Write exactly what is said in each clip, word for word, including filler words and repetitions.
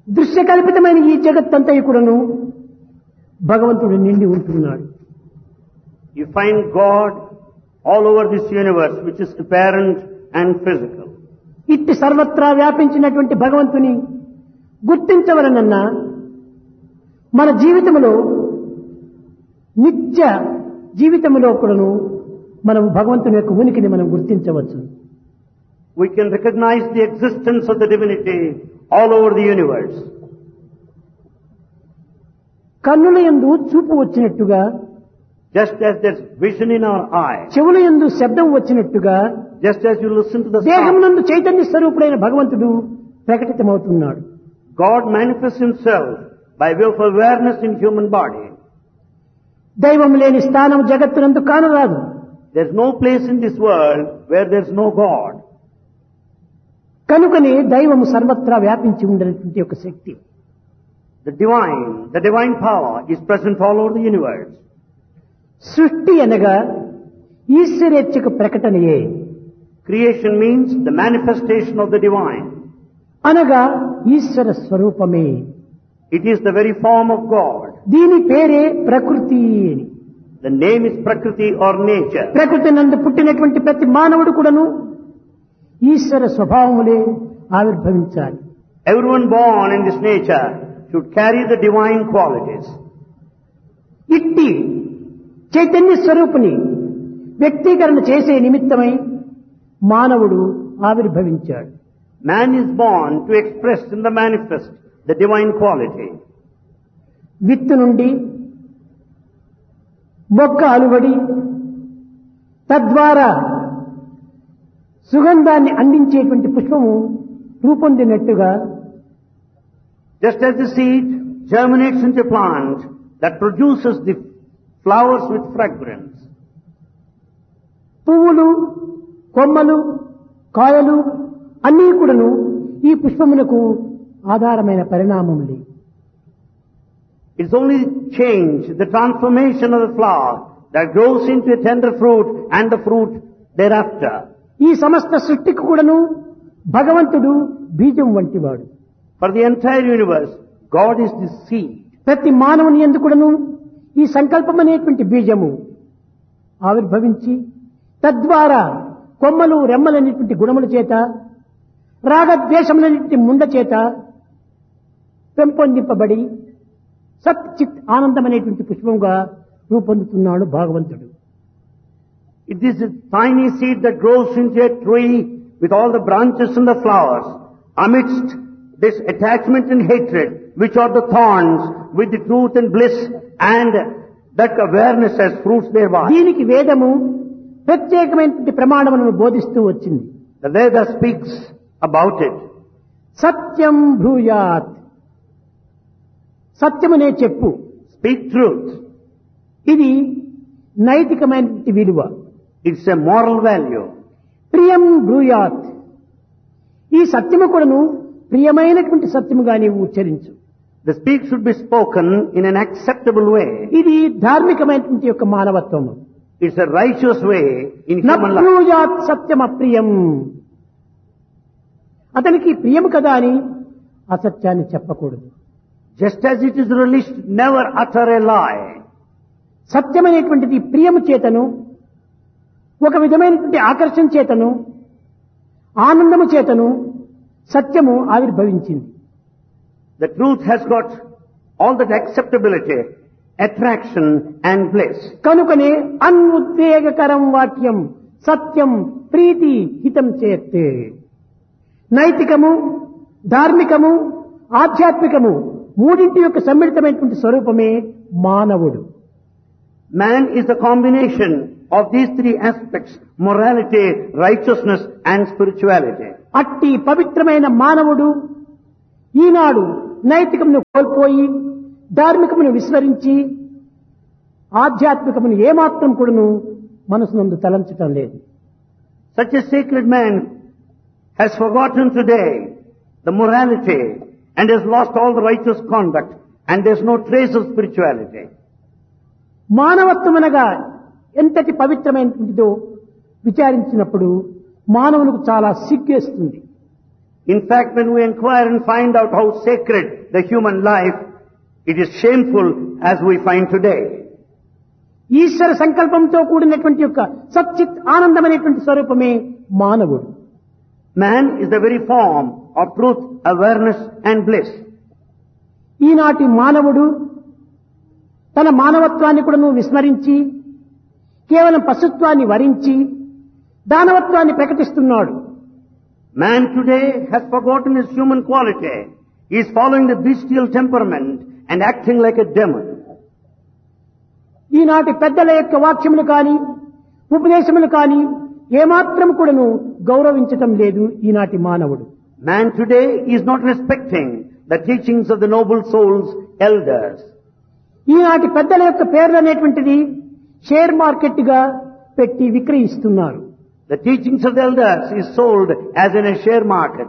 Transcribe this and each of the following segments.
దృశ్యకల్పితమైన ఈ జగత్తంతా కూడాను భగవంతుడు నిండి ఉంటున్నాడు. You find God all over this universe, which is apparent and physical. ఇట్టి సర్వత్రా వ్యాపించినటువంటి భగవంతుని గుర్తించవలనన్నా మన జీవితంలో నిత్య జీవితంలో కూడాను మనం భగవంతుని యొక్క ఉనికిని మనం గుర్తించవచ్చు. We can recognize the existence of the divinity all over the universe. కన్నుల యందు చూపు వచ్చినట్టుగా, just as there's vision in our eye, చెవుల యందు శబ్దం వచ్చినట్టుగా, just as you listen to the sound, దేహమునందు చైతన్య స్వరూపుడైన భగవంతుడు ప్రకటితమవుతున్నాడు. God manifests himself by way of awareness in human body. దైవం లేని స్థానం జగత్తునందు కానరాదు. There's no place in this world where there's no God. కనుకనే దైవము సర్వత్రా వ్యాపించి ఉండేటువంటి ఒక శక్తి. The divine, the divine power is present all over the universe. సృష్టి అనగా ఈశ్వరేచ్ఛకు ప్రకటనయే. Creation means the manifestation of the divine. అనగా ఈశ్వర స్వరూపమే. It is the very form of God. దీని పేరే ప్రకృతి. The name is Prakriti or nature. ప్రకృతి నందు పుట్టినటువంటి ప్రతి మానవుడు కూడాను ఈశ్వర స్వభావములే ఆవిర్భవించాలి. Everyone born in this nature should carry the divine qualities. ఇట్టి చైతన్య స్వరూపుని వ్యక్తీకరణ చేసే నిమిత్తమై మానవుడు ఆవిర్భవించాడు. Man is born to express in the manifest the divine quality. విత్తు నుండి మొక్క అలువడి తద్వారా సుగంధాన్ని అందించేటువంటి పుష్పము రూపొందినట్టుగా, just as the seed germinates into a plant that produces the flowers with fragrance, పువ్వులు, కొమ్మలు, కాయలు అన్నీ కూడాను ఈ పుష్పమునకు ఆధారమైన పరిణామములే. it's only change, the transformation of the flower that grows into a tender fruit and the fruit thereafter. ఈ సమస్త సృష్టికి కూడాను భగవంతుడు బీజం వంటివాడు. For the entire universe, God is the seed. ప్రతి మానవుని యందు కూడాను ఈ సంకల్పం అనేటువంటి బీజము ఆవిర్భవించి తద్వారా కొమ్మలు రెమ్మలనేటువంటి గుణముల చేత, రాగద్వేషములనేటువంటి ముండ చేత పెంపొందింపబడి సత్ చిత్ ఆనందం అనేటువంటి పుష్పంగా రూపొందుతున్నాడు భగవంతుడు. It is a tiny seed that grows into a tree with all the branches and the flowers. Amidst this attachment and hatred, which are the thorns, with the truth and bliss and that awareness as fruits thereby. దీనికి వేదము ప్రత్యేకమైనటువంటి ప్రమాణములను బోధిస్తూ వచ్చింది. The Veda speaks about it. సత్యం బ్రూయాత్, సత్యమునే చెప్పు. Speak truth. ఇది నైతికమైనటువంటి విలువ. It's a moral value. ప్రియం బ్రూయాత్, ఈ సత్యము కూడాను ప్రియమైనటువంటి సత్యముగా నీవు ఉచ్చరించు. The speech should be spoken in an acceptable way. ఇది ధార్మికమైనటువంటి యొక్క మానవత్వము. It's a righteous way in human life. నబ్రూయాత్ సత్యం అప్రియం, అతనికి ప్రియము కదా అని అసత్యాన్ని చెప్పకూడదు. Just as it is released, never utter a lie. సత్యమైనటువంటిది ప్రియము చేతను, ఒక విధమైనటువంటి ఆకర్షణ చేతను, ఆనందము చేతను సత్యము ఆవిర్భవించింది. The truth has got all that acceptability, attraction and bliss. కనుకనే అన్ఉద్వేగకరం వాక్యం సత్యం ప్రీతి హితం చేస్తే. నైతికము, ధార్మికము, ఆధ్యాత్మికము మూడింటి యొక్క సమ్మిళితమైనటువంటి స్వరూపమే మానవుడు. Man is a combination of these three aspects: morality, righteousness and spirituality. అట్టి పవిత్రమైన మానవుడు ఈనాడు నైతికమును కోల్పోయి ధార్మికమును విస్మరించి ఆధ్యాత్మికమును ఏమాత్రం కూడాను మనసునందు తలంచటం లేదు. Such a sacred man has forgotten today the morality and has lost all the righteous conduct, and there's no trace of spirituality. మానవత్వమనగా ఎంతటి పవిత్రమైనటువంటిదో విచారించినప్పుడు మానవులకు చాలా సిగ్గేస్తుంది. In fact, when we inquire and find out how sacred the human life, it is shameful as we find today. ఈశ్వర సంకల్పంతో కూడినటువంటి యొక్క సచ్చిత్ ఆనందమైనటువంటి స్వరూపమే మానవుడు. Man is the very form of truth, awareness and bliss. ఈనాటి మానవుడు తన మానవత్వాన్ని కూడా విస్మరించి కేవలం పశుత్వాన్ని వరించి దానవత్వాన్ని ప్రకటిస్తున్నాడు. Man today has forgotten his human quality. He is following the bestial temperament and acting like a demon. ఈనాటి పెద్దల యొక్క వాక్యములు కాని ఉపదేశములు కాని ఏమాత్రం కూడాను గౌరవించటం లేదు ఈనాటి మానవుడు. Man today is not respecting the teachings of the noble souls, elders. ఈనాటి పెద్దల యొక్క పేర్లు అనేటువంటిది షేర్ మార్కెట్ గా పెట్టి విక్రయిస్తున్నారు. The teachings of the elders is sold as in a share market.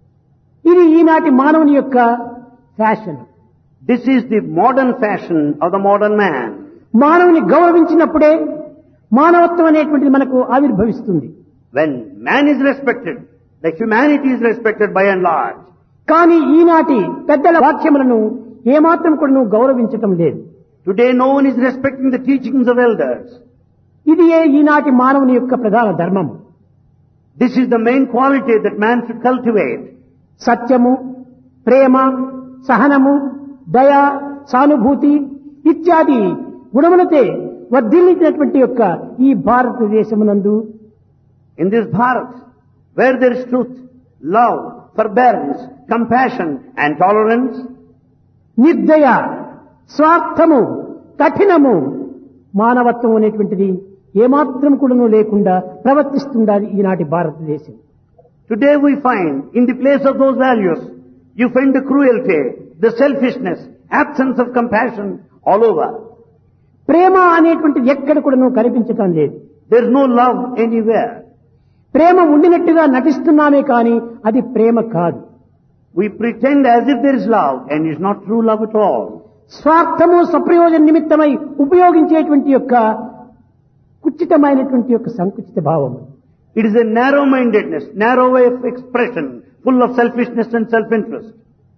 ఇది ఈనాటి మానవుని యొక్క fashion. This is the modern fashion of the modern man. మానవుని గౌరవించినప్పుడే మానవత్వం అనేటువంటిది మనకు ఆవిర్భవిస్తుంది. When man is respected, the humanity is respected by and large. కానీ ఈనాటి పెద్దల వాక్యములను ఏమాత్రం కూడా గౌరవించటం లేదు. Today no one is respecting the teachings of elders. ఇది ఈనాటి మానవుని యొక్క ప్రధాన ధర్మం. This is the main quality that man should cultivate. సత్యము, ప్రేమ, సహనము, దయ, సానుభూతి ఇత్యాది గుణములతో వర్ధిల్లినటువంటి యొక్క ఈ భారతదేశమునందు In this Bharat, where there is truth, love, forbearance, compassion and tolerance, నిర్దయ, స్వార్థము, కఠినము, మానవత్వం అనేటువంటిది ఏమాత్రం కూడాను లేకుండా ప్రవర్తిస్తుండాలి ఈనాటి భారతదేశం. today we find in the place of those values, you find the cruelty, the selfishness, absence of compassion all over. ప్రేమ అనేటువంటిది ఎక్కడ కూడాను కనిపించటం లేదు. There is no love anywhere. ప్రేమ ఉండినట్టుగా నటిస్తున్నామే కానీ అది ప్రేమ కాదు. We pretend as if there is love and it's not true love at all. స్వార్థము స్వప్రయోజన నిమిత్తమై ఉపయోగించేటువంటి యొక్క కుచితమైనటువంటి యొక్క సంకుచిత భావము. It is a narrow-mindedness, narrow way of expression, full of selfishness and self-interest.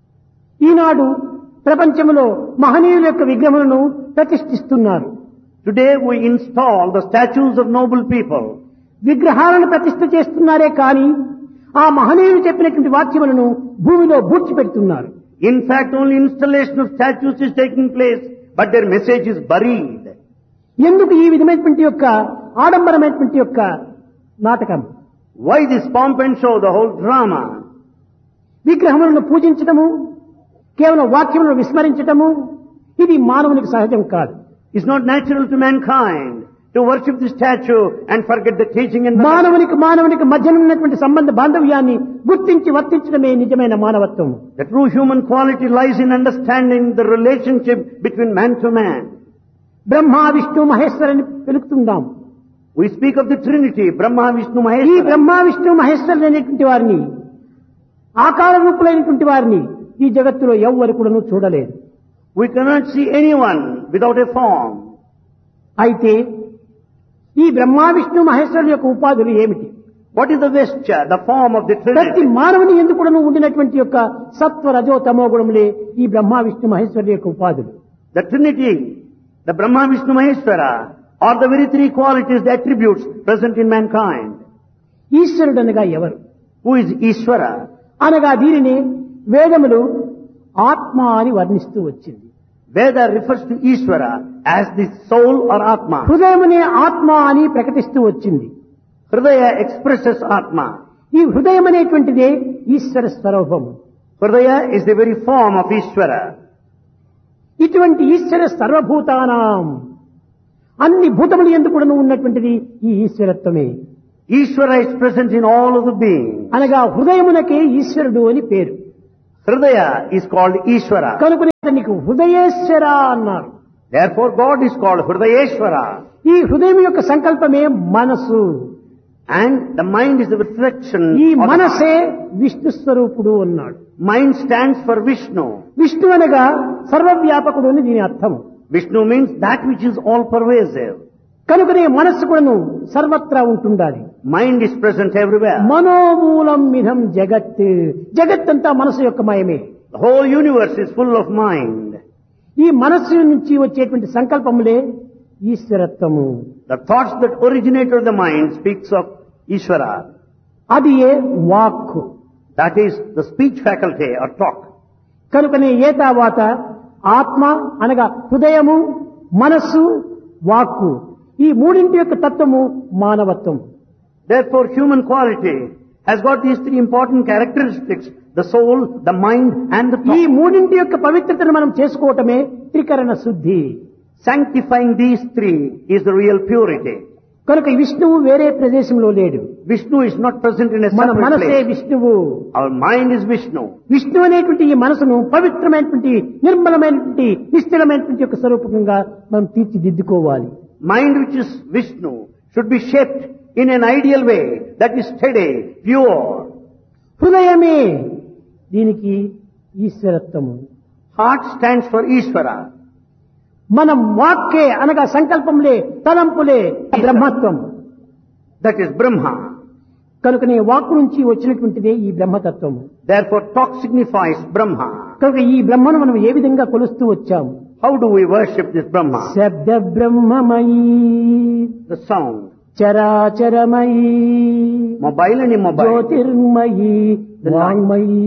ఈనాడు ప్రపంచంలో మహనీయుల యొక్క విగ్రహములను ప్రతిష్ఠిస్తున్నారు. Today we install the statues of noble people. విగ్రహాలను ప్రతిష్ఠ చేస్తున్నారే కానీ ఆ మహనీయులు చెప్పినటువంటి వాక్యములను భూమిలో పూడ్చిపెడుతున్నారు. In fact, only installation of statues is taking place, but their message is buried. ఎందుకు ఈ విధమైనటువంటి యొక్క ఆడంబరమైనటువంటి యొక్క నాటకం? Why this pomp and show, the whole drama? విగ్రహములను పూజించటము, కేవలం వాక్యములను విస్మరించటము ఇది మానవునికి సహజం కాదు. It's not natural to mankind to worship the statue and forget the teaching and మానవునికి మానవునికి మధ్య ఉన్నటువంటి సంబంధ బాంధవ్యాన్ని గుర్తించి వర్తించడమే నిజమైన మానవత్వం. The true human quality lies in understanding the relationship between man to man. Brahma Vishnu మహేశ్వరుని పిలుపుతుందాం. We speak of the Trinity, Brahma, Vishnu, ఈ Maheshwara. Brahma Vishnu మహేశ్వరులు అనేటువంటి వారిని ఆకార రూపులైనటువంటి వారిని ఈ జగత్తులో ఎవ్వరు కూడా చూడలేదు. We cannot see anyone without a form. అయితే ఈ బ్రహ్మ విష్ణు మహేశ్వరుల యొక్క ఉపాధులు ఏమిటి? What is the vesture, the form of the ప్రతి Trinity? మానవుని ఎందుకు కూడా ఉండినటువంటి యొక్క సత్వ రజో తమో గుణములే ఈ బ్రహ్మ విష్ణు మహేశ్వరుల యొక్క ఉపాధులు. The Trinity, the Brahma, Vishnu, Maheshwara are the very three qualities, the attributes present in mankind. ఈశ్వరుడనగా ఎవరు? Who is Ishvara? అనగా దీనిని వేదములు ఆత్మ అని వర్ణిస్తూ వచ్చింది. Veda refers to Ishvara as the soul or Atma. హృదయమునే ఆత్మ అని ప్రకటిస్తూ వచ్చింది. Hridaya expresses Atma. ఈ హృదయం అనేటువంటిదే ఈశ్వర స్వరూపము. Hridaya is the very form of Ishvara. ఇటువంటి ఈశ్వర సర్వభూతానాం అన్ని భూతములు ఎందుకు కూడా ఉన్నటువంటిది ఈ ఈశ్వరత్వమే. Ishvara is present in all of the beings. అనగా హృదయమునకే ఈశ్వరుడు అని పేరు. Hridaya is called Ishvara. కనుకనే నీకు హృదయేశ్వర అన్నారు. Therefore God is called Hridayeshvara. ఈ హృదయం యొక్క సంకల్పమే మనసు. And the mind is the reflection ఈ of the మనసే విష్ణు స్వరూపుడు అన్నాడు. mind stands for Vishnu. Vishnu అనగా సర్వవ్యాపకుడు అని దీని అర్థం. Vishnu means that which is all pervasive. కనుకనే మనస్సు కూడాను సర్వత్రా ఉంటుండాలి. Mind is present everywhere. మనోమూలం మిథం జగత్. జగత్తంతా మనసు యొక్క మయమే. The whole universe is full of mind. ఈ మనస్సు నుంచి వచ్చేటువంటి సంకల్పములే ఈశ్వరత్వము. The thoughts that originate of the mind speaks of Ishvara. అది ఏ వాక్కు. That is the speech faculty or talk. కనుకనే ఏతావాత ఆత్మ అనగా హృదయము, మనస్సు, వాక్కు ఈ మూడింటి యొక్క తత్వము మానవత్వం. Therefore human quality has got these three important characteristics: the soul, the mind and the ఈ thought. మూడింటి యొక్క పవిత్రతను మనం చేసుకోవటమే త్రికరణ శుద్ధి. Sanctifying these three is the real purity. కనుక విష్ణువు వేరే ప్రదేశంలో లేడు. Vishnu is not present in a మన separate మనసే place. విష్ణువు. Our mind is Vishnu. Vishnu అనేటువంటి ఈ మనసును పవిత్రమైనటువంటి నిర్మలమైనటువంటి నిశ్చలమైనటువంటి యొక్క స్వరూపంగా మనం తీర్చిదిద్దుకోవాలి. Mind which is Vishnu should be shaped in an ideal way that is steady, pure. హృదయమే దీనికి ఈశ్వరత్వము. Heart stands for Ishvara. మనం వాక్కే అనగా సంకల్పంలే తలంపులే బ్రహ్మత్వం. That is Brahma. కనుకనే వాక్కు నుంచి వచ్చినటువంటిదే ఈ బ్రహ్మతత్వము. Therefore talk signifies Brahma. కనుక ఈ బ్రహ్మను మనం ఏ విధంగా కొలుస్తూ వచ్చాము? How do we worship this Brahma? శబ్ద బ్రహ్మమయీ The sound. చరాచరమయీ Mobile and immobile. Jyothirmayi The light. వాంగ్మయీ.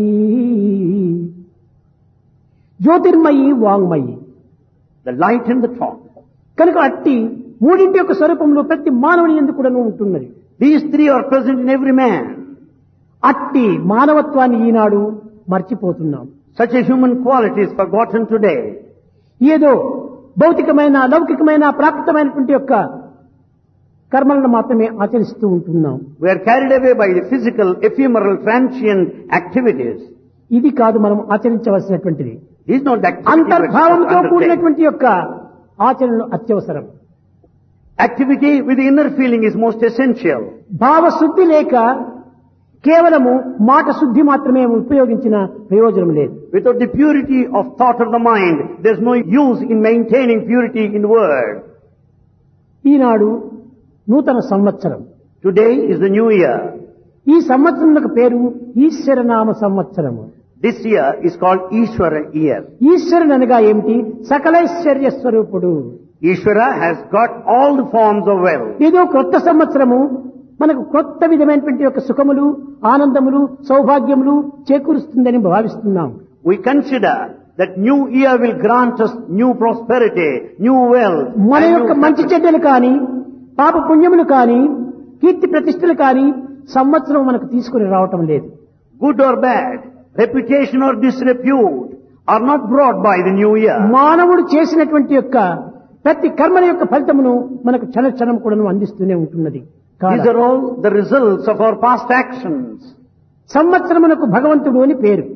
Jyothirmayi వాంగ్మయీ. The light and the thought. కనుక అట్టి మూడింటి యొక్క స్వరూపంలో ప్రతి మానవుని ఎందుకు కూడా ఉంటున్నది. These three are present in every man. అట్టి మానవత్వాన్ని ఈనాడు మర్చిపోతున్నాం. Such a human quality is forgotten today. ఏదో భౌతికమైన లౌకికమైన ప్రాప్తమైనటువంటి యొక్క కర్మలను మాత్రమే ఆచరిస్తూ ఉంటున్నాం. We are carried away by the physical, ephemeral, transient activities. ఇది కాదు మనం ఆచరించవలసినటువంటిది. This is not the activity we are supposed to అంతర్భావంతో undertake. కూడినటువంటి యొక్క ఆచరణలు అత్యవసరం. Activity with the inner feeling is most essential. భావశుద్ధి లేక కేవలము మాట శుద్ధి మాత్రమే ఉపయోగించిన ప్రయోజనం లేదు. Without the purity of thought of the mind, there is no use in maintaining purity in word. ఈనాడు నూతన సంవత్సరం. Today is the new year. ఈ సంవత్సరం పేరు ఈశ్వరనామ సంవత్సరము. This year is called Ishvara year. ఈశ్వరుడు అనగా ఏమిటి? సకలైశ్వర్య స్వరూపుడు. Ishvara has got all the forms of wealth. ఏదో కొత్త సంవత్సరము మనకు కొత్త విధమైనటువంటి యొక్క సుఖములు, ఆనందములు, సౌభాగ్యములు చేకూరుస్తుందని భావిస్తున్నాం. We consider that new year will grant us new prosperity, new wealth. మన and యొక్క new మంచి success. చెడ్డలు కానీ, పాప పుణ్యములు కానీ, కీర్తి ప్రతిష్టలు కానీ సంవత్సరం మనకు తీసుకుని రావటం లేదు. Good or bad, reputation or disrepute are not brought by the new year. మానవుడు చేసినటువంటి యొక్క ప్రతి కర్మల యొక్క ఫలితమును మనకు క్షణ క్షణం కూడా అందిస్తూనే ఉంటున్నది. These are all the results of our past actions. సంవత్సరమునకు భగవంతుడు అని పేరు.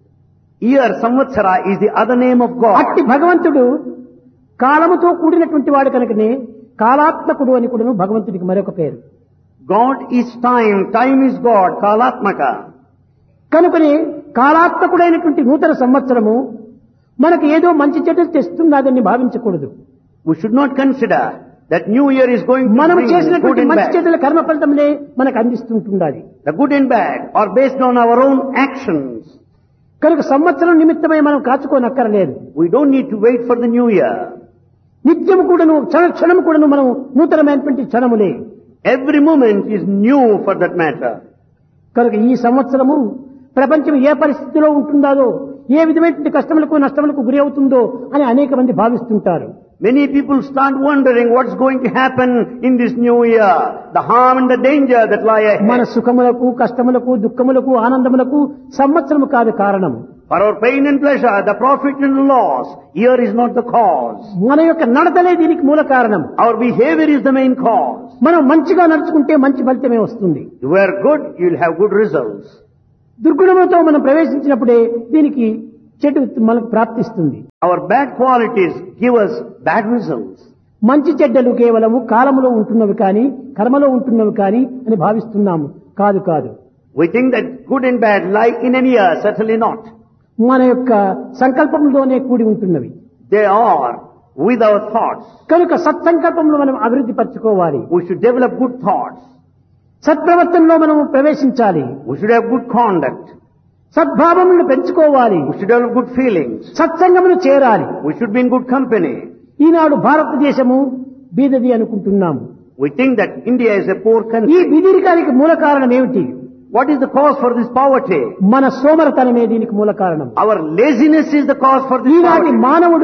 Year, Samvatsara, is the other name of God. అట్టి భగవంతుడు కాలముతో కూడినటువంటి వాడు కనుకనే కాలాత్మకుడు అని కూడా భగవంతుడికి మరొక పేరు. God is time, time is God, Kalatmaka. కనుకనే కాలాత్మకుడైనటువంటి నూతన సంవత్సరము మనకు ఏదో మంచి చెడ్డలు తెస్తున్నదని భావించకూడదు. We should not consider that new year is going to మనం bring good చేసినటువంటి and మంచి bad. చెడ్డల కర్మ ఫలితములే మనకు అందిస్తుంటుండాలి. The good and bad are based on our own actions. కనుక సంవత్సరం నిమిత్తమై మనం కాచుకోనక్కరలేదు. We don't need to wait for the new year. నిత్యము కూడాను క్షణ క్షణం కూడాను మనం నూతనమైనటువంటి క్షణములే. Every moment is new for that matter. కనుక ఈ సంవత్సరము ప్రపంచం ఏ పరిస్థితిలో ఉంటుందో, ఏ విధమైనటువంటి కష్టములకు నష్టములకు గురి అవుతుందో అని అనేక మంది భావిస్తుంటారు. Many people start wondering what's going to happen in this new year, the harm and the danger that lie మన ahead. సుఖములకు, కష్టములకు, దుఃఖములకు, ఆనందములకు సంవత్సరము కాదు కారణం. For our pain and pleasure, the profit and loss, year is not the cause. మన యొక్క నడతలే దీనికి మూల కారణం. Our behavior is the main cause. మనం మంచిగా నడుచుకుంటే మంచి ఫలితమే వస్తుంది. If you are good, you'll have good results. దుర్గుణములతో మనం ప్రవేశించినప్పుడే దీనికి చెడు మనకు ప్రాప్తిస్తుంది. Our bad qualities give us bad results. మంచి చెడ్డలు కేవలము కాలములో ఉంటున్నవి కానీ, కర్మలో ఉంటున్నవి కానీ అని భావిస్తున్నాము. కాదు కాదు. We think that good and bad lie in an year, certainly not. మన యొక్క సంకల్పంలోనే కూడి ఉంటున్నవి. They are with our thoughts. కనుక సత్సంకల్పంలో మనం అభివృద్ధి పరచుకోవాలి. We should develop good thoughts. సత్ప్రవర్తనలో మనం ప్రవేశించాలి. We should have good conduct. సద్భావములను పెంచుకోవాలి. We should develop good feelings. సత్సంగమును చేరాలి. We should be in good company. ఈనాడు భారతదేశము బీదది అనుకుంటున్నాము. We think that India is a poor ఈ country. బీదరికానికి మూల కారణం ఏమిటి? What is the cause for this poverty? మన సోమరతనమే దీనికి మూల కారణం. Our laziness is the cause for this ఈనాటి poverty. మానవుడు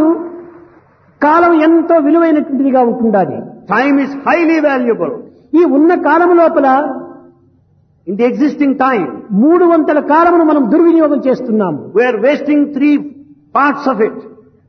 కాలం ఎంతో విలువైనటువంటిదిగా ఉంటుండాలి. Time is highly valuable. ఈ ఉన్న కాలం లోపల In the existing time, మూడు వంతుల కాలమును మనం దుర్వినియోగం చేస్తున్నాము. we are wasting three parts of it.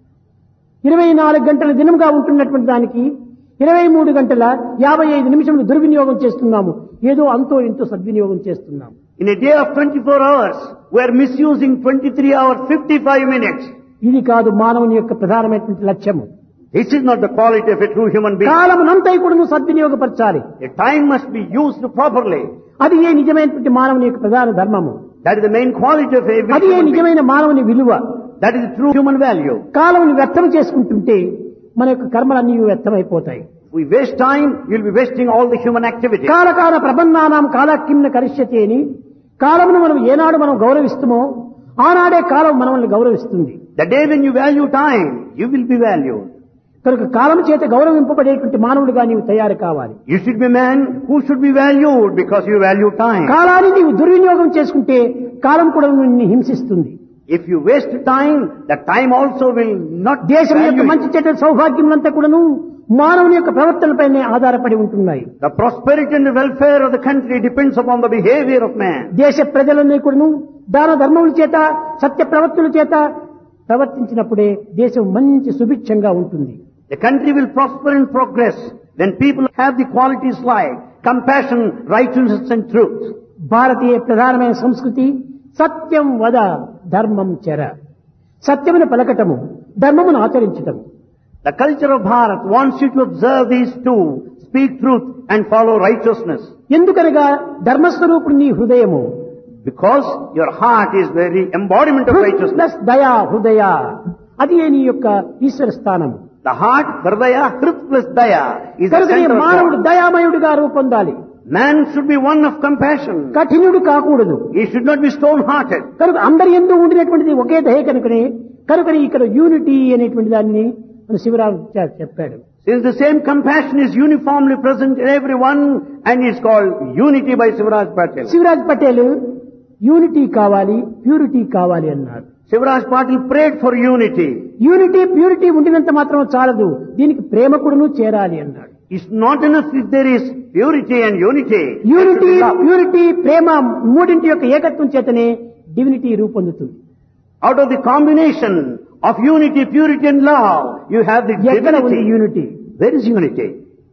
ఇరవై నాలుగు గంటల దినంగా ఉంటున్నటువంటి దానికి ఇరవై మూడు గంటల యాభై ఐదు నిమిషములు దుర్వినియోగం చేస్తున్నాము. ఏదో అంతో ఇంతో సద్వినియోగం చేస్తున్నాము. In a day of twenty-four hours, we are misusing twenty-three hours, fifty-five minutes. ఇది కాదు మానవుని యొక్క ప్రధానమైనటువంటి లక్ష్యము. This is not the quality of a true human being. కాలమునంతా కూడా సద్వినియోగపరచాలి. The time must be used properly. అది ఏ నిజమైనటువంటి మానవుని యొక్క ప్రధాన ధర్మము. That is the main quality of every అది ఏ human being. నిజమైన మానవుని విలువ. That is the true human value. కాలముని వ్యర్థం చేసుకుంటుంటే మన యొక్క కర్మలన్నీ వ్యర్థమైపోతాయి. We waste time, you'll be wasting all the human activity. కాలకాల ప్రబంధానాం కాలకిమ్న కరిష్యతే అని కాలమును మనం ఏనాడు మనం గౌరవిస్తామో ఆనాడే కాలం మనల్ని గౌరవిస్తుంది. The day when you value time, you will be valued. కనుక కాలం చేత గౌరవింపబడేటువంటి మానవుడిగా నీవు తయారు కావాలి. You should be a man who should be valued because you value time. కాలాన్ని నీవు దుర్వినియోగం చేసుకుంటే కాలం కూడా నిన్ను హింసిస్తుంది. If you waste time, the time also will not దేశం యొక్క value you. మంచి చెడ్డ సౌభాగ్యములంతా కూడాను మానవుని యొక్క ప్రవర్తనపైనే ఆధారపడి ఉంటున్నాయి. The prosperity and the welfare of the country depends upon the behavior of man. దేశ ప్రజలన్నీ కూడాను దాన ధర్మముల చేత సత్య ప్రవర్తనల చేత ప్రవర్తించినప్పుడే దేశం మంచి సుభిక్షంగా ఉంటుంది. The country will prosper and progress when people have the qualities like compassion, righteousness and truth. భారతీయ ప్రధానమైన సంస్కృతి సత్యం వద ధర్మం చెర. సత్యమును పలకటము, ధర్మమును ఆచరించటము. The culture of Bharat wants you to observe these two, speak truth and follow righteousness. ఎందుకనగా ధర్మస్వరూపుడు నీ హృదయము. Because your heart is very embodiment of righteousness. Plus దయా హృదయ, అది నీ యొక్క ఈశ్వర స్థానం. The heart, Hridaya, Hrit plus Daya is the కనుక center of మానవుడు God. దయామయుడిగా రూపొందాలి. Man should be one of compassion. కఠినుడు కాకూడదు. He should not be stone-hearted. కనుక అందరి యందు ఉండినటువంటిది ఒకే దయ కనుకనే కనుక ఇక్కడ యూనిటీ అనేటువంటి దాన్ని మన శివరామ్ చెప్పాడు. Since the same compassion is uniformly present in everyone and is called unity by Shivraj Patel. Shivraj Patel unity కావాలి, ప్యూరిటీ కావాలి అన్నారు. Shivraj Patel prayed for unity. Unity purity ఉండినంత మాత్రం చాలదు, దీనికి ప్రేమ కూడాను చేరాలి అన్నాడు. It's not enough if there is purity and unity. Unity purity ప్రేమ మూడింటి యొక్క ఏకత్వం చేతనే divinity రూపొందుతుంది. Out of the combination of unity, purity and love, you have the ఎక్కడ ఉంది divinity. Unity? Where is unity?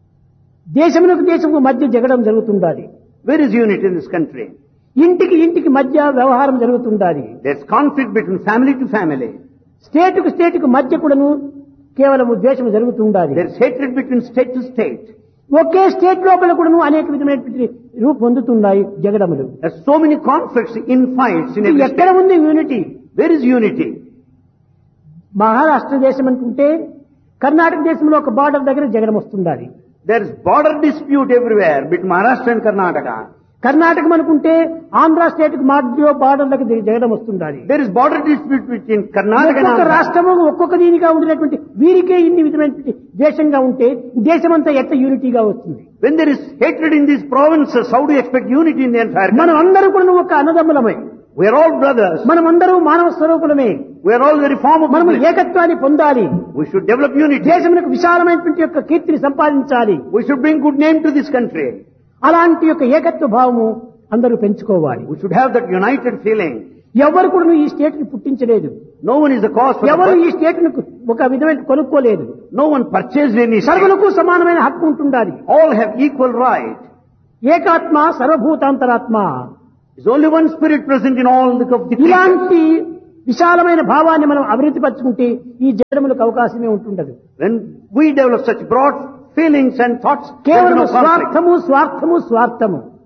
దేశమునకు దేశము మధ్య జగడం జరుగుతుండాలి. Where is unity in this country? ఇంటికి ఇంటికి మధ్య వ్యవహారం జరుగుతుండాలి. There's conflict between family to family. స్టేటుకు స్టేటుకు మధ్య కూడాను కేవలం ద్వేషం జరుగుతుండాలి. There's hatred between state to state. Okay state లోపల కూడాను అనేక విధమైనటువంటి రూపు పొందుతున్నాయి జగడములు. There's so many conflicts, infights in every ఎక్కడ state. ఉంది unity? Where is unity? Maharashtra దేశం అనుకుంటే కర్ణాటక దేశంలో ఒక బార్డర్ దగ్గర జగడం వస్తుండాలి. There's border dispute everywhere between Maharashtra and Karnataka. కర్ణాటకం అనుకుంటే ఆంధ్ర స్టేట్ కు మధ్య బార్డర్ దగ్గర జగడం వస్తుండాలి. There is border dispute between Karnataka and ఒక్కొక్క Andhra. రాష్ట్రము ఒక్కొక్క దీనిగా ఉండినటువంటి వీరికే ఇన్ని విధమైనటువంటి దేశంగా ఉంటే దేశమంతా ఎట్ట యూనిటీగా వస్తుంది? When there is hatred in these provinces, how do you expect unity in the entire మనం country? అందరూ కూడా ఒక అన్నదమ్ములమే. We are all brothers. మనం అందరూ మానవ స్వరూపులమే. We are all very form of మనము people. ఏకత్వాన్ని పొందాలి. We should develop unity. దేశమునకు విశాలమైనటువంటి యొక్క కీర్తిని సంపాదించాలి. We should bring good name to this country. అలాంటి యొక్క ఏకత్వ భావము అందరూ పెంచుకోవాలి. We should have that united feeling. ఎవరు కూడా ఈ స్టేట్ ని పుట్టించలేదు. No one is the cause for ఎవరు the ఈ స్టేట్ ను ఒక విధమైన కొనుక్కోలేదు. No one purchased any state. సర్వులకు సమానమైన హక్కు ఉంటుండాలి. All have equal right. ఏకాత్మ సర్వభూతాంతరాత్మ. There's only one spirit present in all the, of the creatures. ఇలాంటి విశాలమైన భావాన్ని మనం అభివృద్ధి పరచుకుంటే ఈ జగములకు అవకాశమే ఉంటుండదు. When we develop such broad feelings and thoughts, there is కేవలం no conflict. స్వార్థము స్వార్థము స్వార్థము.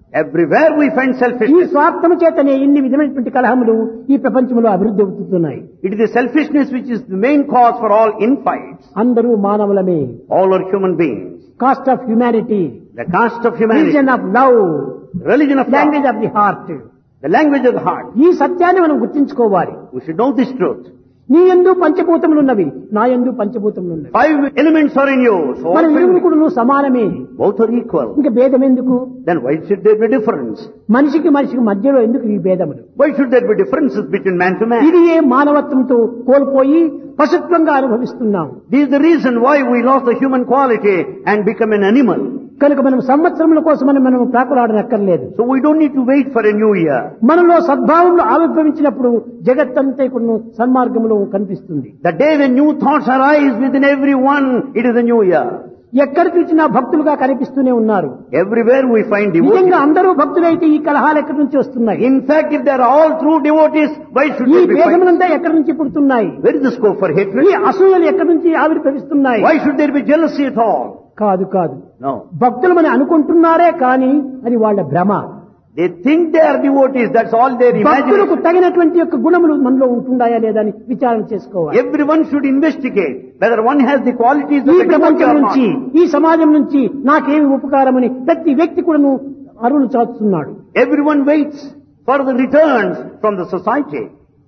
Everywhere we find ఈ selfishness. స్వార్థము చేతనే ఇన్ని విధమైనటువంటి కలహములు ఈ ప్రపంచంలో అభివృద్ధి అవుతున్నాయి. It is the selfishness which is the main cause for all infights. అందరూ మానవులమే. All are human beings. Cost of humanity, The caste of humanity, religion of love, religion of love, language of the heart. the language of the heart. ఈ సత్యాన్ని మనం గుర్తించుకోవాలి. We should know this truth. నీ యందు పంచభూతములున్నవి, నా యందు పంచభూతములున్నవి. Five elements are in you, so all మన five- ఇరువురు కూడా నువ్వు సమానమే. both are equal. ఇంకా భేదం ఎందుకు? Then why should there be difference? మనిషికి మనిషికి మధ్యలో ఎందుకు ఈ భేదములు? Why should there be differences between man to man? ఇది ఏ మానవత్వంతో కోల్పోయి పశుత్వంగా అనుభవిస్తున్నాం. This is the reason why we lost the human quality and become an animal. కనుక మనం సంవత్సరముల కోసమని మనం ప్రాకులాడనక్కర్లేదు. So we don't need to wait for a new year. మనలో సద్భావంలో ఆవిర్భవించినప్పుడు జగత్తంతా ఇప్పుడు సన్మార్గంలో కనిపిస్తుంది. The day when new thoughts arise within everyone, it is a new year. ఎక్కడ చూసినా భక్తులుగా కనిపిస్తూనే ఉన్నారు. Everywhere we find నిజంగా devotees. అందరూ భక్తులైతే ఈ కలహాలు ఎక్కడి నుంచి వస్తున్నాయి? In fact, if they are all true devotees, why should ఈ there be fights? భేదములంతా ఎక్కడి నుంచి పుడుతున్నాయి? Where is the scope for ఈ hatred? అసూయలు ఎక్కడి నుంచి ఆవిర్భవిస్తున్నాయి? Why should there be jealousy at all? కాదు కాదు, No. భక్తులమని అనుకుంటున్నారే కానీ అది వాళ్ళ భ్రమ. They think they are devotees, that's all their భక్తులకు imagination. తగినటువంటి యొక్క గుణములు మనలో ఉంటున్నాయా లేదా అని విచారణ చేసుకోవాలి. Everyone should investigate whether one has the qualities ఈ of a devotee ప్రపంచం or నుంచి, not. ఈ సమాజం నుంచి నాకేమి ఉపకారమని ప్రతి వ్యక్తి కూడాను అరులు చాచుతున్నాడు. Everyone waits for the returns from the society.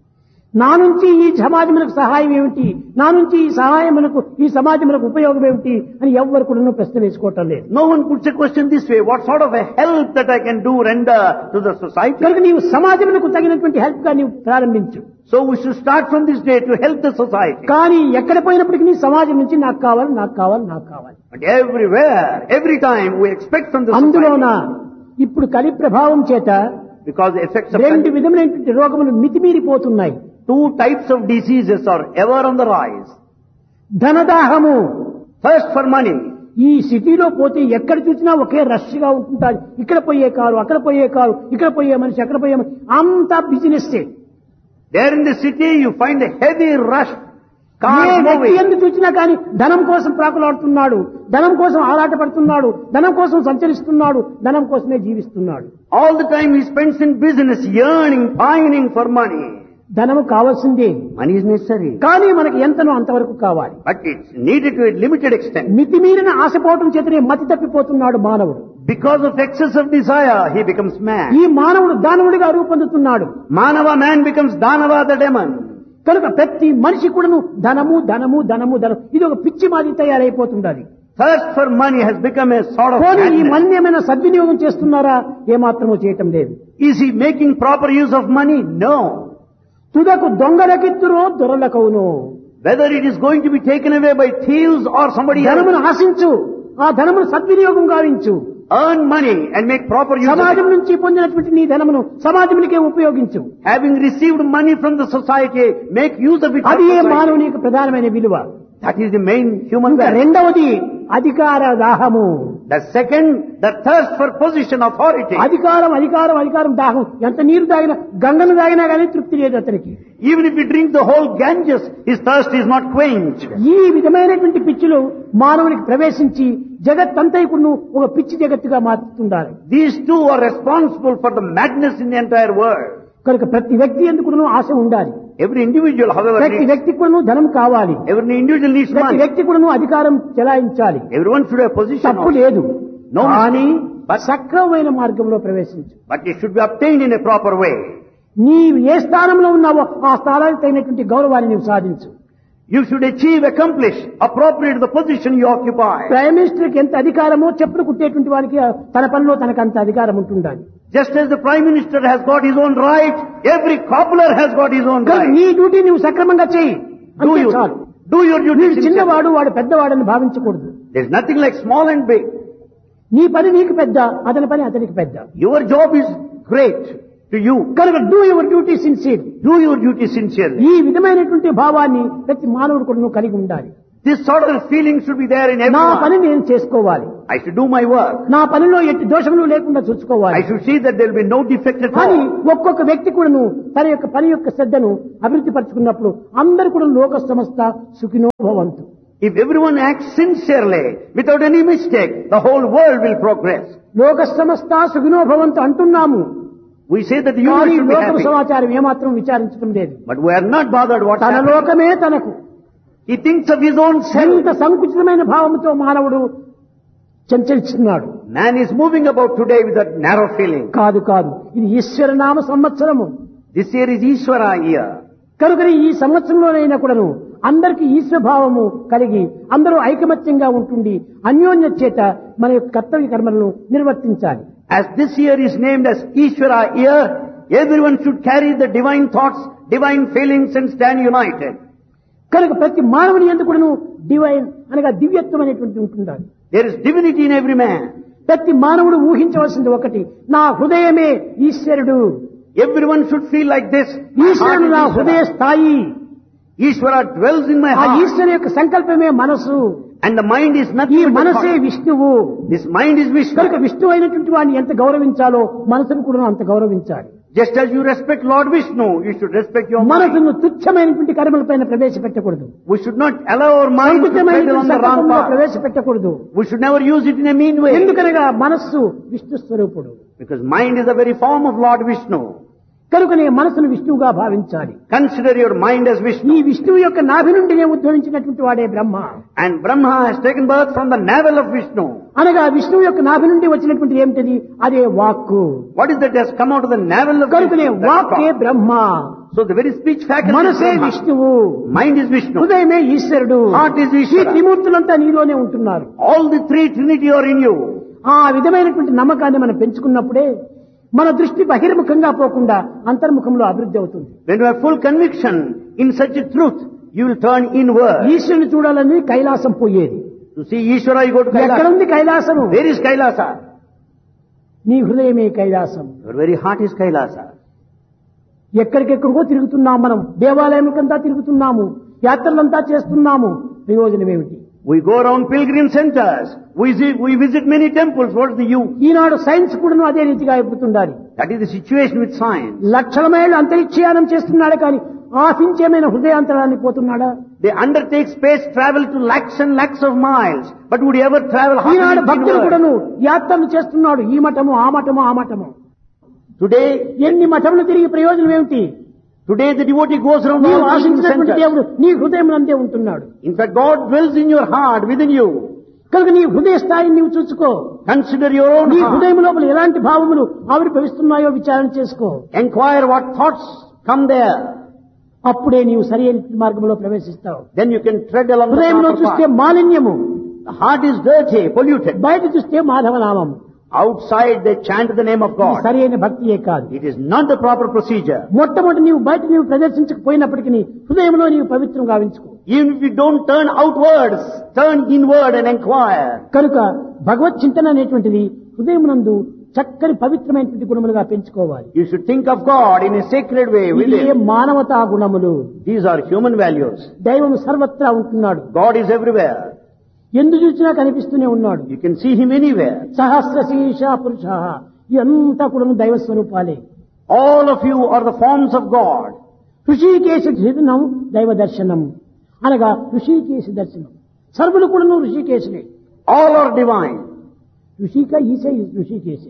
నా నుంచి ఈ సమాజములకు సహాయం ఏమిటి, నా నుంచి ఈ సహాయములకు ఈ సమాజములకు ఉపయోగం ఏమిటి అని ఎవ్వరు కూడా ప్రశ్న వేసుకోవటం లేదు. No one puts a question this way, what sort of a help that I can do render to the society? కనుక నీవు సమాజములకు తగినటువంటి హెల్ప్ గా నీవు ప్రారంభించు. So we should start from this day to help the society. కానీ ఎక్కడ పోయినప్పటికీ నీ సమాజం నుంచి నాకు కావాలి, నాకు కావాలి, నాకు కావాలి. But everywhere, every time we expect from the అందులోన society, ఇప్పుడు కలి ప్రభావం చేత because the effects of రెండు విధములైనటువంటి రోగములు మితిమీరిపోతున్నాయి. two types of diseases are ever on the rise. ధనదాహము, First for money. ఈ సిటీలో పోతే ఎక్కడ చూసినా ఒకే రష్ గా ఉంటుంటారు. ఇక్కడ పోయే కారు, అక్కడ పోయే కారు, ఇక్కడ పోయే మనిషి, అక్కడ పోయే మనిషి, అంతా business. There in the city you find a heavy rush. A Cars వ్యక్తి moving. ఎందుకు చూసినా కానీ ధనం కోసం ప్రాకులాడుతున్నాడు, ధనం కోసం ఆరాటపడుతున్నాడు, ధనం కోసం సంచరిస్తున్నాడు, ధనం కోసమే జీవిస్తున్నాడు. All the time he spends in business, yearning, pining for money. ధనము కావాల్సిందే, Money is necessary. కానీ మనకి ఎంతనో అంతవరకు కావాలి. But it's needed to a limited extent. మితిమీరిన ఆశపోవటం చేతనే మతి తప్పిపోతున్నాడు మానవుడు. Because of excess of desire, he becomes mad. ఈ మానవుడు దానవుడిగా రూపొందుతున్నాడు. Manava man becomes Danava the demon. కనుక ప్రతి మనిషి కూడాను ధనము ధనము ధనము ధనం, ఇది ఒక పిచ్చి మాది తయారైపోతుండాలి. Thirst for money has become a sort of పోనీ ఈ madness. మన్ని ఏమైనా సద్వినియోగం చేస్తున్నారా? ఏమాత్రమూ చేయటం లేదు. Is he making proper use of money? No. తుదకు దొంగలకెత్తురో దొరలకవును. Whether it is going to be taken away by thieves or somebody else, ధనమును ఆశించు, ఆ ధనమును సద్వినియోగం గావించు. earn money and make proper use of సమాజం it. నుంచి పొందినటువంటి నీ ధనమును సమాజానికే ఉపయోగించు. Having received money from the society, make use of it. for అది ఏ society. మానవుని యొక్క ప్రధానమైన విలువ. That is the main human ఇంకా value. రెండవది అధికార దాహము. The second, the thirst for position, authority. అధికారం అధికారం అధికారం దాహం. ఎంత నీరు తాగినా, గంగను తాగినా కానీ తృప్తి లేదు అతనికి. Even if he drinks the whole Ganges, his thirst is not quenched. ఈ విధమైనటువంటి పిచ్చిలు మానవునికి ప్రవేశించి జగత్తంతైకును ఒక పిచ్చి జగత్తుగా మార్చుతుండాలి. These two are responsible for the madness in the entire world. కనుక ప్రతి వ్యక్తి ఎందుకును ఆశ ఉండాలి. Every individual, however, ప్రతి needs, వ్యక్తి కూడాను ధనం కావాలి. every individual needs ప్రతి money. వ్యక్తి కూడాను అధికారం చెలాయించాలి. Everyone should have position తప్పు also. లేదు. No కానీ mistake. But, సక్రమమైన మార్గంలో ప్రవేశించు. but it should be obtained in a proper way. నీవు ఏ స్థానంలో ఉన్నావో ఆ స్థానానికి తగినటువంటి గౌరవాన్ని నీవు సాధించు. You should achieve, accomplish, appropriate the position you occupy. Prime మినిస్టర్కి ఎంత అధికారమో చెప్పులు కుట్టేటువంటి వారికి తన పనిలో తనకు అంత అధికారం ఉంటుండాలి. Just as the Prime Minister has got his own right, every cobbler has got his own కనుక right. నీ డ్యూటీ నువ్వు సక్రమంగా చేయి. Do అంతే you, చాలు. do your duty నీవు sincerely. చిన్నవాడు, వాడు పెద్దవాడని భావించకూడదు. There's nothing like small and big. నీ పని నీకు పెద్ద, అతని పని అతనికి పెద్ద. Your job is great to you. కనుక do your duty sincere. Do your duty sincerely. ఈ విధమైనటువంటి భావాన్ని ప్రతి మానవుడు కూడా నువ్వు కలిగి ఉండాలి. This sort of feeling should be there in నా పని everyone. నేను చేసుకోవాలి, I should do my work. నా పనిలో ఎట్టి దోషములు లేకుండా I చూసుకోవాలి. should see that there will be no defect at కానీ all. ఒక్కొక్క వ్యక్తి కూడాను తన యొక్క పని యొక్క శ్రద్ధను అభివృద్ధి పరుచుకున్నప్పుడు అందరూ కూడా లోక సమస్త సుఖినో భవంతు. If everyone acts sincerely, without any mistake, the whole world will progress. లోక సమస్త సుఖినో భవంతు అంటున్నాము. We say that the universe కానీ should be లోకం happy. సమాచారం ఏమాత్రం విచారించడం లేదు. But we are not bothered what's తన happening. లోకమే తనకు. He thinks of his own self. ఇంత సంకుచితమైన భావంతో మానవుడు చంచలిస్తున్నాడు. Man is moving about today with that narrow feeling. కాదు కాదు, ఇది ఈశ్వర నామ సంవత్సరము. This year is Ishvara year. కనుక ఈ సంవత్సరంలోనైనా కూడాను అందరికీ ఈశ్వర భావము కలిగి అందరూ ఐకమత్యంగా ఉంటుండి అన్యోన్య చేత మన యొక్క కర్తవ్య కర్మలను నిర్వర్తించాలి. As this year is named as Ishvara year, everyone should carry the divine thoughts, divine feelings and stand united. కనుక ప్రతి మానవుని యందు కూడాను డివైన్ అనగా దివ్యత్వం అనేటువంటి ఉంటుండాలి. There is divinity in every man. ప్రతి మానవుడు ఊహించవలసింది ఒకటి, నా హృదయమే ఈశ్వరుడు. Everyone should feel like this. My heart ఈశ్వరుడు is నా హృదయ Ishvara. స్థాయి. Ishvara dwells in my ఆ heart. ఈశ్వరు యొక్క సంకల్పమే మనసు. And the mind is ఈ nothing but the మనసే thought. విష్ణువు. This mind is కనుక Vishnu. విష్ణువు అయినటువంటి వాడిని ఎంత గౌరవించాలో మనసును కూడా అంత గౌరవించాలి. Just as you respect Lord Vishnu, you should respect your mind. మనసును తుచ్చమైనటువంటి కర్మలపైన ప్రవేశపెట్టకూడదు. We should not allow our mind to tread సంకుచితమైనటువంటి on the wrong సంకల్పంలో path. ప్రవేశపెట్టకూడదు. We should never use it in a mean way. ఎందుకనగా మనస్సు విష్ణు స్వరూపుడు. Because mind is the very form of Lord Vishnu. కనుకనే మనసును విష్ణువుగా భావించాలి. Consider your mind as ఈ Vishnu. విష్ణువు యొక్క నాభి నుండినే ఉద్భవించినటువంటి వాడే బ్రహ్మ. And Brahma has taken birth from the navel of Vishnu. అనగా విష్ణువు యొక్క నాభి నుండి వచ్చినటువంటి ఏమిటది? అదే వాక్కు. What is that has come out of the navel of కనుకనే Vishnu? That's వాక్కే God. Brahma. So the very speech faculty is మనసే Brahma. విష్ణువు. Mind is Vishnu. హృదయమే ఈశ్వరుడు. Heart is ఈ Ishvara. త్రిమూర్తులంతా నీలోనే ఉంటున్నారు. All the three Trinity are in you. ఆ విధమైనటువంటి నమ్మకాన్ని మనం పెంచుకున్నప్పుడే మన దృష్టి బహిర్ముఖంగా పోకుండా అంతర్ముఖంలో అభివృద్ధి అవుతుంది. When you have full conviction in such a truth, you will turn inward. ఈశ్వరుని చూడాలని కైలాసం పోయేది. To see Ishvara, you go to Kailasa. ఎక్కడుంది కైలాసము? Where is Kailasa? నీ హృదయమే Kailasam. Your very heart is Kailasa. ఎక్కడికెక్కడికో తిరుగుతున్నాం మనం, దేవాలయంకంతా తిరుగుతున్నాము, యాత్రలంతా చేస్తున్నాము, ప్రయోజనం ఏమిటి? We go around pilgrim centers. We visit, we visit many temples. What's the use? Eenadu science కూడాను అదే రీతిగా అయిపోతుండాలి. That is the situation with science. లక్షల మైళ్ళు అంతరిక్షయానం చేస్తున్నాడు కానీ ఆశించేమైన హృదయాంతరాన్ని పోతున్నాడా? They undertake space travel to lakhs and lakhs of miles. But would you ever travel half an Eenadu inch భక్తులు inward? కూడాను యాత్రలు చేస్తున్నాడు, ఈ మఠము ఆ మఠము ఆ మఠము. Today, ఎన్ని మఠములు తిరిగి ప్రయోజనం ఏమిటి? today the devotee goes around నీవు all pilgrim ఆశించినటువంటి centers. దేవుడు నీ హృదయం అందే ఉంటున్నాడు. In fact, God dwells in your heart, within you. కనుక నీ హృదయ స్థాయిని నీవు చూసుకో. Consider your own నీ heart. హృదయం లోపల ఎలాంటి భావములు ఆవిర్భవిస్తున్నాయో విచారణ చేసుకో. Enquire what thoughts come there. అప్పుడే నీవు సరైన మార్గంలో ప్రవేశిస్తావు. Then you can tread along the హృదయంలో proper చూస్తే path. మాలిన్యము, The heart is dirty, polluted. బయట చూస్తే మాధవనామం. Outside they chant the name of God. సరైన భక్తియే కాదు. It is not the proper procedure. మొట్టమొదటి నీవు బయట నీవు ప్రదర్శించకపోయినప్పటికీ హృదయంలో నీవు పవిత్రం గావించుకో. Even if you don't turn outwards, turn inward and enquire. కనుక భగవత్ చింతన అనేటువంటిది హృదయమునందు చక్కని పవిత్రమైనటువంటి గుణములుగా పెంచుకోవాలి. You should think of God in a sacred way ఇదే within. మానవతా గుణములు. These are human values. దైవం సర్వత్రా ఉంటున్నాడు. God is everywhere. ఎందు చూసినా కనిపిస్తూనే ఉన్నాడు. You can see Him anywhere. సహస్ర శీర్ష పురుష, ఇదంతా కూడా దైవ స్వరూపాలే. All of you are the forms of God. Hrishikesha దర్శనం దైవ దర్శనం అనగా ఋషికేశ దర్శనం. సర్వులు కూడాను ఋషికేశులే. All are divine. ఋషిక ఈశ ఋషికేశ.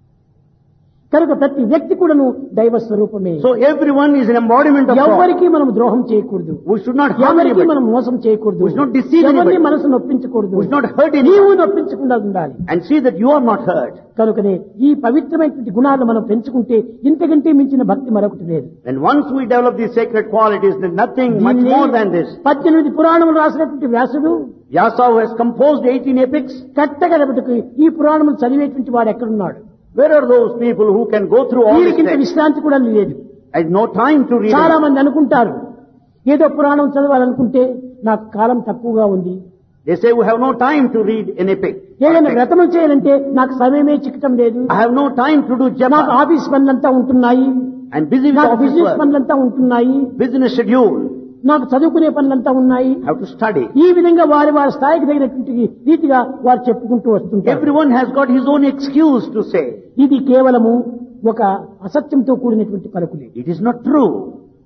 కనుక ప్రతి వ్యక్తి కూడాను దైవ స్వరూపమే. So everyone is an embodiment of God. ఎవరికి మనం ద్రోహం చేయకూడదు. We should not harm ఎవరికి anybody. మనం మోసం చేయకూడదు. We should not deceive ఎవరిని anybody. మనసు నొప్పించకూడదు. We should not hurt నీవు anyone. నొప్పించకుండా ఉండాలి. And see that you are not hurt. కనుకనే ఈ పవిత్రమైనటువంటి గుణాలను మనం పెంచుకుంటే ఇంతకంటే మించిన భక్తి మరొకటి లేదు. And once we develop these sacred qualities, there's nothing much దీన్ని more than this. పద్దెనిమిది పురాణములు రాసినటువంటి వ్యాసుడు Vyasa, who has composed eighteen epics, కట్టగలబట్టుకు ఈ పురాణములు చదివేటువంటి వాడు ఎక్కడున్నాడు? where are those people who can go through all these వీరికింత texts? విశ్రాంతి కూడా లేదు. I have no time to read చాలా them. మంది అనుకుంటారు ఏదో పురాణం చదవాలనుకుంటే నాకు కాలం తక్కువగా ఉంది, They say we have no time to read an epic. ఏదైనా వ్రతములు చేయాలంటే నాకు సమయమే చిక్కటం లేదు, I have no time to do నాకు japa. ఆఫీస్ పనులంతా ఉంటున్నాయి, And busy with నాకు office బిజినెస్ work, పనులంతా ఉంటున్నాయి, business schedule, నాకు చదువుకునే పనులంతా ఉన్నాయి. have to study. ఈ విధంగా వారి వారి స్థాయికి తగినటువంటి రీతిగా వారు చెప్పుకుంటూ వస్తుంటారు. Everyone has got his own excuse to say. ఇది కేవలము ఒక అసత్యంతో కూడినటువంటి పలుకులే. It is not true.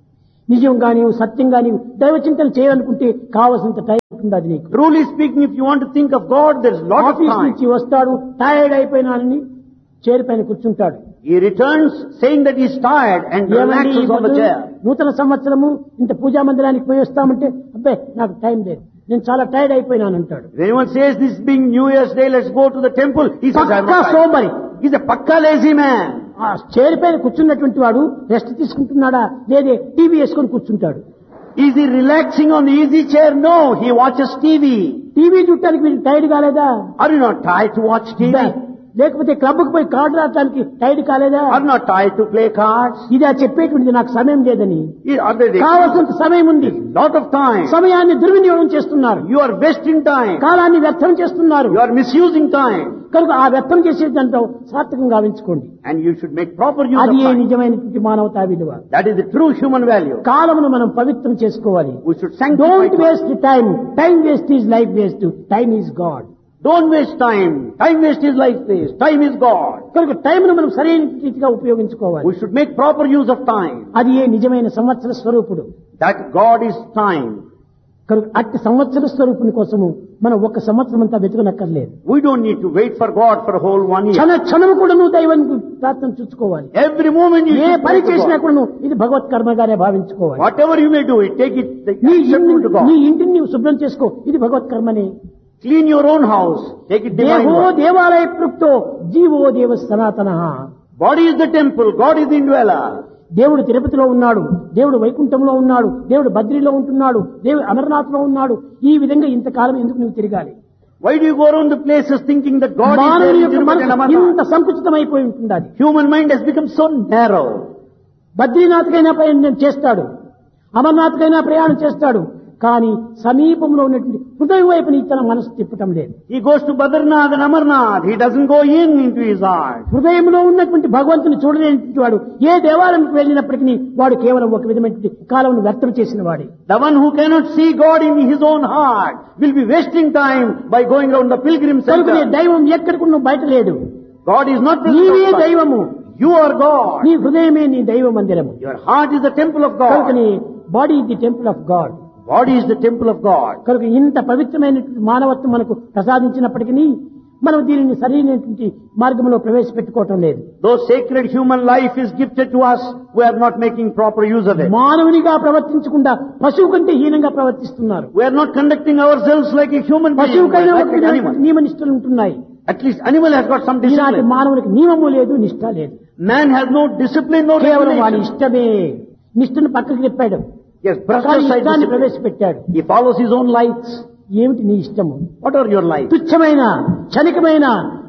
నిజంగా నీవు సత్యంగా నీవు దైవ చింతన చేయాలనుకుంటే కావలసినంత టైం ఉండాలి నీకు. Truly speaking, if you want to think of God, there is a lot of office time. నుంచి వస్తాడు, టైర్డ్ అయిపోయినానని చైర్ పైన కూర్చుంటాడు. He returns saying that he is tired and ఏమండి ఈ relaxes on the పొద్దు chair. నూతన సంవత్సరము ఇంత పూజా మందిరానికి పోయి వస్తామంటే అబ్బే నాకు టైం లేదు, నేను చాలా టైర్డ్ అయిపోయినాను అంటాడు. If anyone says this being New Year's Day, let's go to the temple, he says, I'm Pakka not tired. సోమరి. He's a pakka lazy man. ఆ చైర్ పైన కూర్చున్నటువంటి వాడు రెస్ట్ తీసుకుంటున్నాడా లేదే టీవీ వేసుకొని కూర్చుంటాడు. Is he relaxing on the easy chair? No, he watches T V. TV చూడటానికి మీరు టైర్డ్ కాలేదా? Are you not tired to watch T V? లేకపోతే క్లబ్కు పోయి కార్డు ఆడటానికి టైర్డ్ కాలేదా? Are you not tired to play cards? ఇది ఆ చెప్పేటువంటిది నాకు సమయం లేదని. Are they కావాల్సినంత సమయం ఉంది, lot of time? సమయాన్ని దుర్వినియోగం చేస్తున్నారు, You are wasting time. కాలాన్ని వ్యర్థం చేస్తున్నారు. You are misusing time. కనుక ఆ వ్యర్థం చేసేదంతా సార్థకంగా గావించుకోండి. And you should make proper use of అది time. నిజమైనటువంటి మానవతా విలువ. That is the true human value. కాలమును మనం పవిత్రం చేసుకోవాలి. We should sanctify don't time. Waste time. Time waste is life waste. Time is God. Don't waste time. Time waste is life waste. Time is God. కనుక టైంను మనం సరైన రీతిగా ఉపయోగించుకోవాలి. We should make proper use of time. అది ఏ నిజమైన సంవత్సర స్వరూపుడు. That God is time. కనుక అట్టి సంవత్సర స్వరూపుని కోసము మనం ఒక సంవత్సరం అంతా వెతకనక్కర్లేదు. We don't need to wait for God for a whole one year. క్షణ క్షణము కూడా నువ్వు దైవానికి ప్రార్థన చూసుకోవాలి. Every moment you A should పని pray to చేసినా God. కూడా నువ్వు ఇది భగవత్ కర్మగానే భావించుకోవాలి. Whatever you may do, it take it నీ acceptable ఇంటిని to God. నీ ఇంటిని నీవు శుభ్రం చేసుకో, ఇది భగవత్ కర్మనే. Clean your own house. Take it divine. దేహో work. దేవాలయ ప్లుప్తో జీవో దేవ సనాతన. Body is the temple. God is the indweller. దేవుడు తిరుపతిలో ఉన్నాడు, దేవుడు వైకుంఠంలో ఉన్నాడు, దేవుడు బద్రీలో ఉంటున్నాడు, దేవుడు అమర్నాథ్లో ఉన్నాడు. ఈ విధంగా ఇంతకాలం ఎందుకు నువ్వు తిరగాలి? Why do you go around the places thinking that God is there మానవుని in యొక్క Tirupati and మనసు ఇంత Amarnath? సంకుచితమైపోయి ఉంటున్నది. Human mind has become so narrow. బద్రీనాథ్కైనా ప్రయాణం చేస్తాడు, అమర్నాథ్కైనా ప్రయాణం చేస్తాడు, కానీ సమీపంలో ఉన్నటువంటి హృదయం వైపుని తన మనసు తిప్పటం లేదు. He goes to Badranath and Amarnath. He doesn't go in into his heart. హృదయంలో ఉన్నటువంటి భగవంతుని చూడలేనటువంటి వాడు ఏ దేవాలయంకి వెళ్ళినప్పటికీ వాడు కేవలం ఒక విధమైనటువంటి కాలం వ్యర్థం చేసిన వాడే. The one who cannot see God in his own heart will be wasting time by going around the pilgrim కనుకనే center. దైవం ఎక్కడికి నువ్వు బయట లేడు. God is not present నీవే outside. దైవము. You are God. నీ హృదయమే నీ దైవ మందిరము. Your heart is the temple of God. కనుకని body is the temple of God. Body is the temple of God. కనుక ఇంత పవిత్రమైనటువంటి మానవత్వం మనకు ప్రసాదించినప్పటికీ మనం దీనిని సరైనటువంటి మార్గంలో ప్రవేశపెట్టుకోవటం లేదు. Though sacred human life is gifted to us, we are not making proper use of it. మానవునిగా ప్రవర్తించకుండా పశువు కంటే హీనంగా ప్రవర్తిస్తున్నారు. We are not conducting ourselves like a human being, పశువుకైనా but like an animal. నియమ నిష్టలు ఉంటున్నాయి. At least animal has got some ఈనాటి discipline. మానవునికి నియమము లేదు, నిష్ట లేదు. Man has no discipline, no కేవలం వాడి regulation. ఇష్టమే. నిష్టను పక్కకి చెప్పాడు, Yes, brushed కానీ aside ఇష్టాన్ని discipline. ప్రవేశపెట్టాడు. He follows his own lights. ఏమిటి నీ ఇష్టము? What are your lights? తుచ్చమైన క్షణికమైన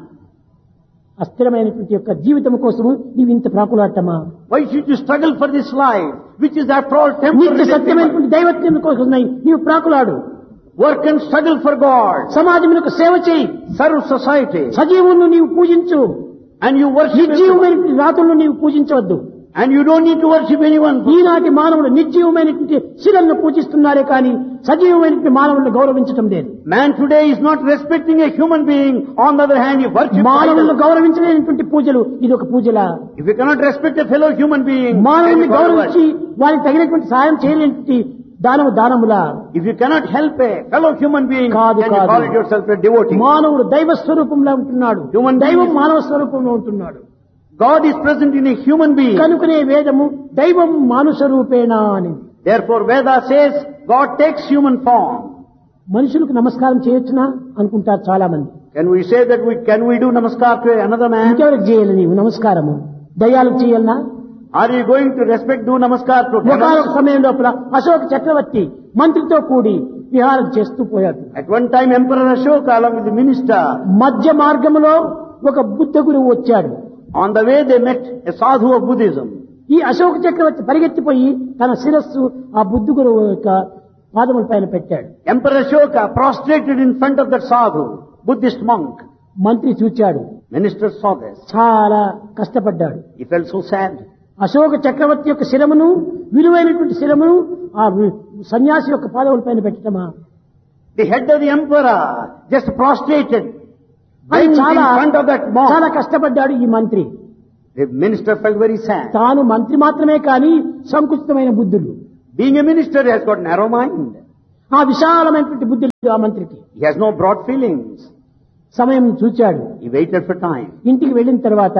అస్థిరమైనటువంటి యొక్క జీవితం కోసము నీవు ఇంత ప్రాకులాటమా? Why should you struggle for this life, which is after all నిత్య temporary? సత్యమైనటువంటి దైవత్వం కోసం నీవు ప్రాకులాడు. Work and struggle for God. సమాజమునకు సేవ చేయి, Serve society. సజీవులను నీవు పూజించు, And you worship everyone. నిర్జీవమైనటువంటి రాతులను నీవు పూజించవద్దు. And you don't need to worship anyone. ఈనాటి మానవులు నిర్జీవమైనటువంటి శిలను పూజిస్తున్నారే కానీ సజీవమైనటువంటి మానవులను గౌరవించడం లేదు. Man today is not respecting a human being. On the other hand, he worships మానవులను idols. గౌరవించలేనటువంటి పూజలు ఇది ఒక పూజలా? If you cannot respect a fellow human being, మానవుని then you call it గౌరవించి worship. వారికి తగినటువంటి సాయం చేయలేనటువంటి దానము దానములా? If you cannot help a fellow human being, కాదు, then you కాదు. call it yourself a devotee. మానవుడు దైవ స్వరూపంలో ఉంటున్నాడు, Human దైవం being- మానవ స్వరూపంలో ఉంటున్నాడు. God is present in a human being. కనుకనే వేదము దైవం మానుష రూపేణ అని. Therefore, Veda says God takes human form. మనుషులకు నమస్కారం చేయొచ్చునా అనుకుంటారు చాలా మంది. Can we say that we can we do namaskar to another man? ఇంకెవరికి చేయాలి నీవు నమస్కారము? దయ్యాలకు చేయాలనా? Are you going to respect do namaskar to ఒకనొక devils? సమయం లోపల అశోక చక్రవర్తి మంత్రితో కూడి విహారం చేస్తూ పోయాడు. At one time, Emperor Ashoka, along with the minister, మధ్య మార్గములో ఒక బుద్ధ గురువు వచ్చాడు. on the way they met a sadhu of Buddhism. ఈ అశోక చక్రవర్తి పరిగెత్తిపోయి తన శిరస్సు ఆ బుద్ధ గురువు యొక్క పాదముల పైన పెట్టాడు. Emperor Ashoka prostrated in front of that sadhu, Buddhist monk. మంత్రి చూచాడు, Minister saw this. చాలా కష్టపడ్డాడు. He felt so sad. Ashoka చక్రవర్తి యొక్క శిరమును, విలువైనటువంటి శిరమును ఆ వి- సన్యాసి యొక్క పాదముల పైన పెట్టటమా? The head of the emperor just prostrated అని bent in చాలా front of that చాలా monk. కష్టపడ్డాడు ఈ మంత్రి. The minister felt very sad. తాను మంత్రి మాత్రమే కాని సంకుచితమైన బుద్ధులు. Being a minister, he has got narrow mind. ఆ విశాలమైనటువంటి బుద్ధి లేదు ఆ మంత్రికి. He has no broad feelings. సమయం చూచాడు. He waited for time. ఇంటికి వెళ్ళిన తర్వాత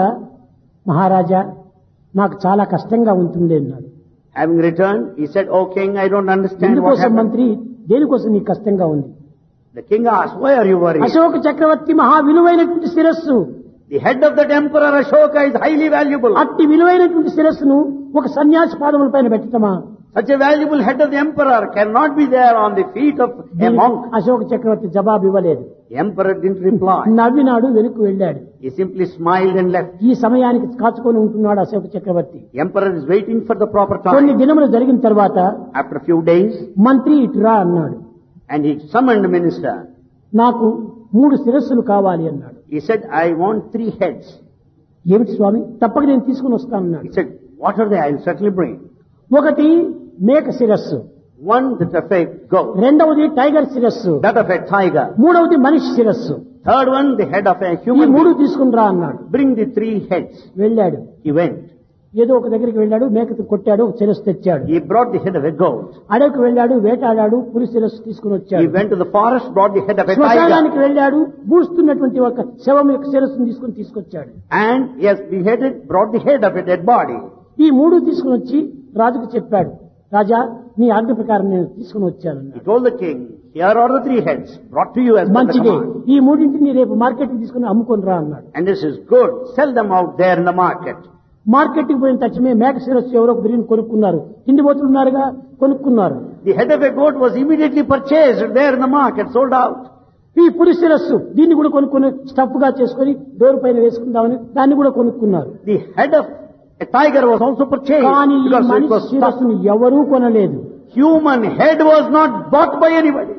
మహారాజా నాకు చాలా కష్టంగా ఉంటుంది అన్నాడు. Having returned, he said, "Oh king, I don't understand what ఎందుకోసం happened." మంత్రి, దేనికోసం నీకు కష్టంగా ఉంది? The king asked, "Why are you worried?" Ashoka చక్రవర్తి మహా విలువైనటువంటి శిరస్సు. The head of that emperor Ashoka is highly valuable. అట్టి విలువైనటువంటి శిరస్సును ఒక సన్యాసి పాదముల పైన పెట్టటమా? Such a valuable head of the emperor cannot be there on the feet of a monk. Ashoka చక్రవర్తి జవాబు ఇవ్వలేదు. The emperor didn't reply. నవ్వినాడు, వెనుక వెళ్ళాడు. He simply smiled and left. ఈ సమయానికి కాచుకొని ఉంటున్నాడు అశోక చక్రవర్తి. The emperor is waiting for the proper కొన్ని time. దినములు జరిగిన తర్వాత After a few days, మంత్రి ఇటురా అన్నాడు. and he summoned the minister. నాకు మూడు శిరస్సులు కావాలి అన్నాడు. He said, "I want three heads." ఏమిటి స్వామి? తప్పక నేను తీసుకుని వస్తానన్నాడు. He said, "What are they? I will certainly bring." ఒకటి మేక శిరస్సు, One that of a goat, రెండవది టైగర్ శిరస్సు, that of a tiger. మూడవది మనిషి శిరస్సు. Third one, the head of a ఈ human మూడు being. తీసుకుని రా అన్నాడు. Bring the three heads. వెళ్ళాడు. He went. ఏదో ఒక దగ్గరికి వెళ్ళాడు, మేకతో కొట్టాడు, శిరస్సు తెచ్చాడు. He brought the head of a goat. అడవికి వెళ్ళాడు, వేటాడాడు, పులి శిరస్సు తీసుకుని He వచ్చాడు. went to the forest, brought the head of a శ్మశానానికి tiger. వెళ్ళాడు, బూస్తున్నటువంటి ఒక శవం యొక్క శిరస్సును తీసుకుని తీసుకొచ్చాడు. And he has beheaded, brought the head of a dead body. ఈ మూడు తీసుకుని వచ్చి రాజుకు చెప్పాడు. రాజా, నీ ఆజ్ఞ ప్రకారం నేను తీసుకుని వచ్చాను. He told the king, "Here are the three heads brought to you as per the మంచిదే, command. ఈ మూడింటిని రేపు మార్కెట్ కి తీసుకుని అమ్ముకొని రా అన్నాడు. And this is good. Sell them out there in the market." Market కి పోయిన తక్షణమే మేక శిరస్సు ఎవరో ఒక బిర్యానీ కొనుక్కున్నారు. తిండిపోతున్నారుగా, కొనుక్కున్నారు. The head of a goat was immediately purchased there in the market, sold out. ఈ పులి శిరస్సు దీన్ని కూడా కొనుక్కొని స్టఫ్ గా చేసుకుని డోర్ పైన వేసుకుందామని దాన్ని కూడా కొనుక్కున్నారు. The head of a tiger was also purchased కానీ ఈ because it మనిషి was stuffed. శిరస్సును ఎవరూ కొనలేదు. Human head was not bought by anybody.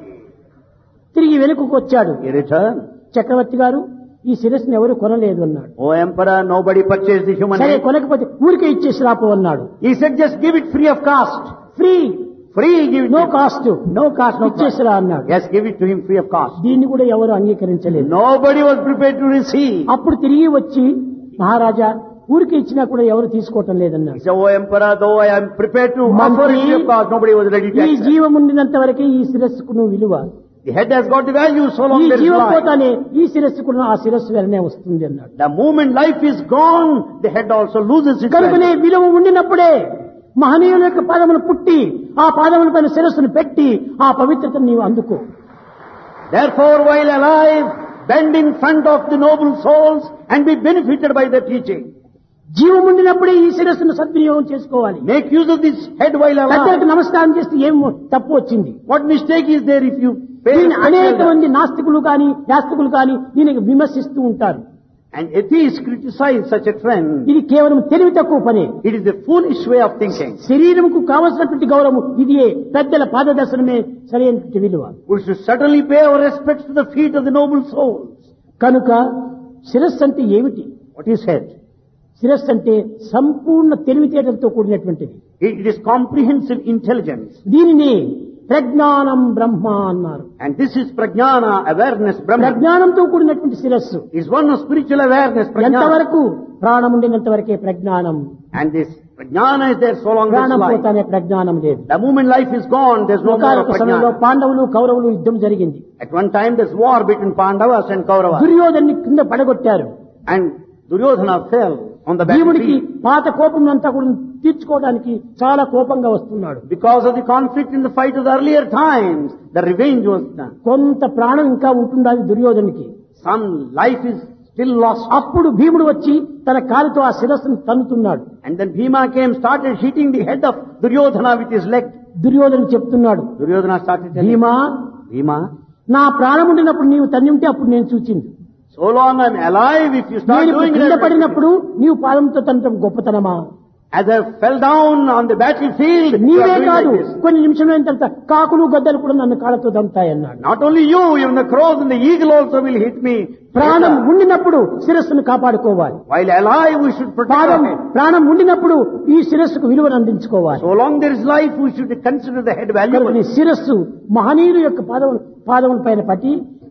తిరిగి వెనుకకు వచ్చాడు. He returned. చక్రవర్తి గారు, ఈ శిరస్సును ఎవరు కొనలేదు అన్నాడు. "Oh emperor, nobody purchased the human సరే, head." కొనకపోతే ఊరికే ఇచ్చేసి రాపో అన్నాడు. He said, "Just give it free of cost." Free, Free, give it. No to him. Cost, No cost, no ఇచ్చేసి price. రా అన్నాడు. Yes, give it to him free of cost. దీన్ని కూడా ఎవరు అంగీకరించలేదు. Nobody was prepared to receive. అప్పుడు తిరిగి వచ్చి, మహారాజా, ఊరికి ఇచ్చినా కూడా ఎవరు తీసుకోవటం He లేదన్నారు. said, "Oh emperor, though I am prepared to offer it మంత్రి, free of cost, nobody was ready to ఈ accept." జీవం ఉండినంత వరకే ఈ శిరస్సుకు నువ్వు విలువ. The head has got the value so ఈ long there is జీవం life. పోతానే ఈ శిరస్సు కూడా ఆ శిరస్సు వెలనే వస్తుంది అన్నాడు. The moment life is gone, the head also loses its కనుకనే value. విలువ ఉండినప్పుడే మహనీయుల యొక్క పాదమును పుట్టి ఆ పాదముల పైన శిరస్సును పెట్టి ఆ పవిత్రతను నీవు అందుకో. Therefore, while alive, bend in front of the noble souls and be benefited by their teaching. జీవం ఉండినప్పుడే ఈ శిరస్సును సద్వినియోగం చేసుకోవాలి. Make use of this head while పెద్దలకు alive. నమస్కారం చేస్తే ఏం తప్పు వచ్చింది? What mistake is there if you pay దీన్ని respect అనేక to them? మంది నాస్తికులు కానీ యాస్తికులు కానీ దీనికి విమర్శిస్తూ ఉంటారు. And atheists criticize such a trend. ఇది కేవలం తెలివి తక్కువ పని. It is a foolish way of thinking. శరీరంకు కావలసినటువంటి గౌరవం ఇదియే, పెద్దల పాదదర్శనమే సరైనటువంటి విలువ. We should certainly pay our respects to the feet of the noble souls. కనుక శిరస్సు అంటే ఏమిటి? What is head? శిరస్సు అంటే సంపూర్ణ తెలివితేటలతో కూడినటువంటిది. It is comprehensive intelligence. దీనిని ప్రజ్ఞానం బ్రహ్మ అన్నారు. And this is prajnana, awareness, Brahman. ప్రజ్ఞానంతో కూడినటువంటి శిరస్సు Is one of spiritual awareness, prajnana. ఎంతవరకు ప్రాణం ఉండినంత వరకే ప్రజ్ఞానం. And this prajnana is there so long as ప్రాణం life. పోతానే ప్రజ్ఞానం లేదు. The moment life is gone, there's no more of ఒకనొక సమయంలో prajnana. పాండవులు కౌరవులు యుద్ధం జరిగింది. At one time there's war between Pandavas and Kauravas. దుర్యోధన్ని కింద పడగొట్టారు. And Duryodhana fell on the భీముడికి battlefield. పాత కోపం అంతా కూడా తీర్చుకోవడానికి చాలా కోపంగా వస్తున్నాడు. Because of the conflict in the fight of the earlier times, the revenge was done. కొంత ప్రాణం ఇంకా ఉంటుండాలి దుర్యోధనికి. Some life is still lost. అప్పుడు భీముడు వచ్చి తన కాలుతో ఆ శిరస్సును తన్నుతున్నాడు. And then Bhima came, started hitting the head of Duryodhana with his leg. దుర్యోధను చెప్తున్నాడు, Duryodhana started telling, భీమా, Bhima, నా ప్రాణం ఉండినప్పుడు నీవు తన్ని ఉంటే అప్పుడు నేను చూచింది. so long I'm alive, if you start నేను doing కింద it, పడినప్పుడు నీవు పాదంతో తన్నటం గొప్పతనమా? as I fell down on the battlefield, you నీవే are doing కాదు, like this. కొన్ని నిమిషంలో తర్వాత కాకులు గద్దలు కూడా నన్ను కాళ్ళతో దంతాయన్నాడు. Not only you, even the crows and the eagle also will hit me. ప్రాణం later. ఉండినప్పుడు శిరస్సును కాపాడుకోవాలి. While alive, we should protect పాదం our head. ప్రాణం ఉండినప్పుడు ఈ శిరస్సుకు విలువను అందించుకోవాలి. So long there is life, we should consider the head కనుక నీ valuable. శిరస్సు మహనీయుల యొక్క పాదములు పాదముల పైన పట్టి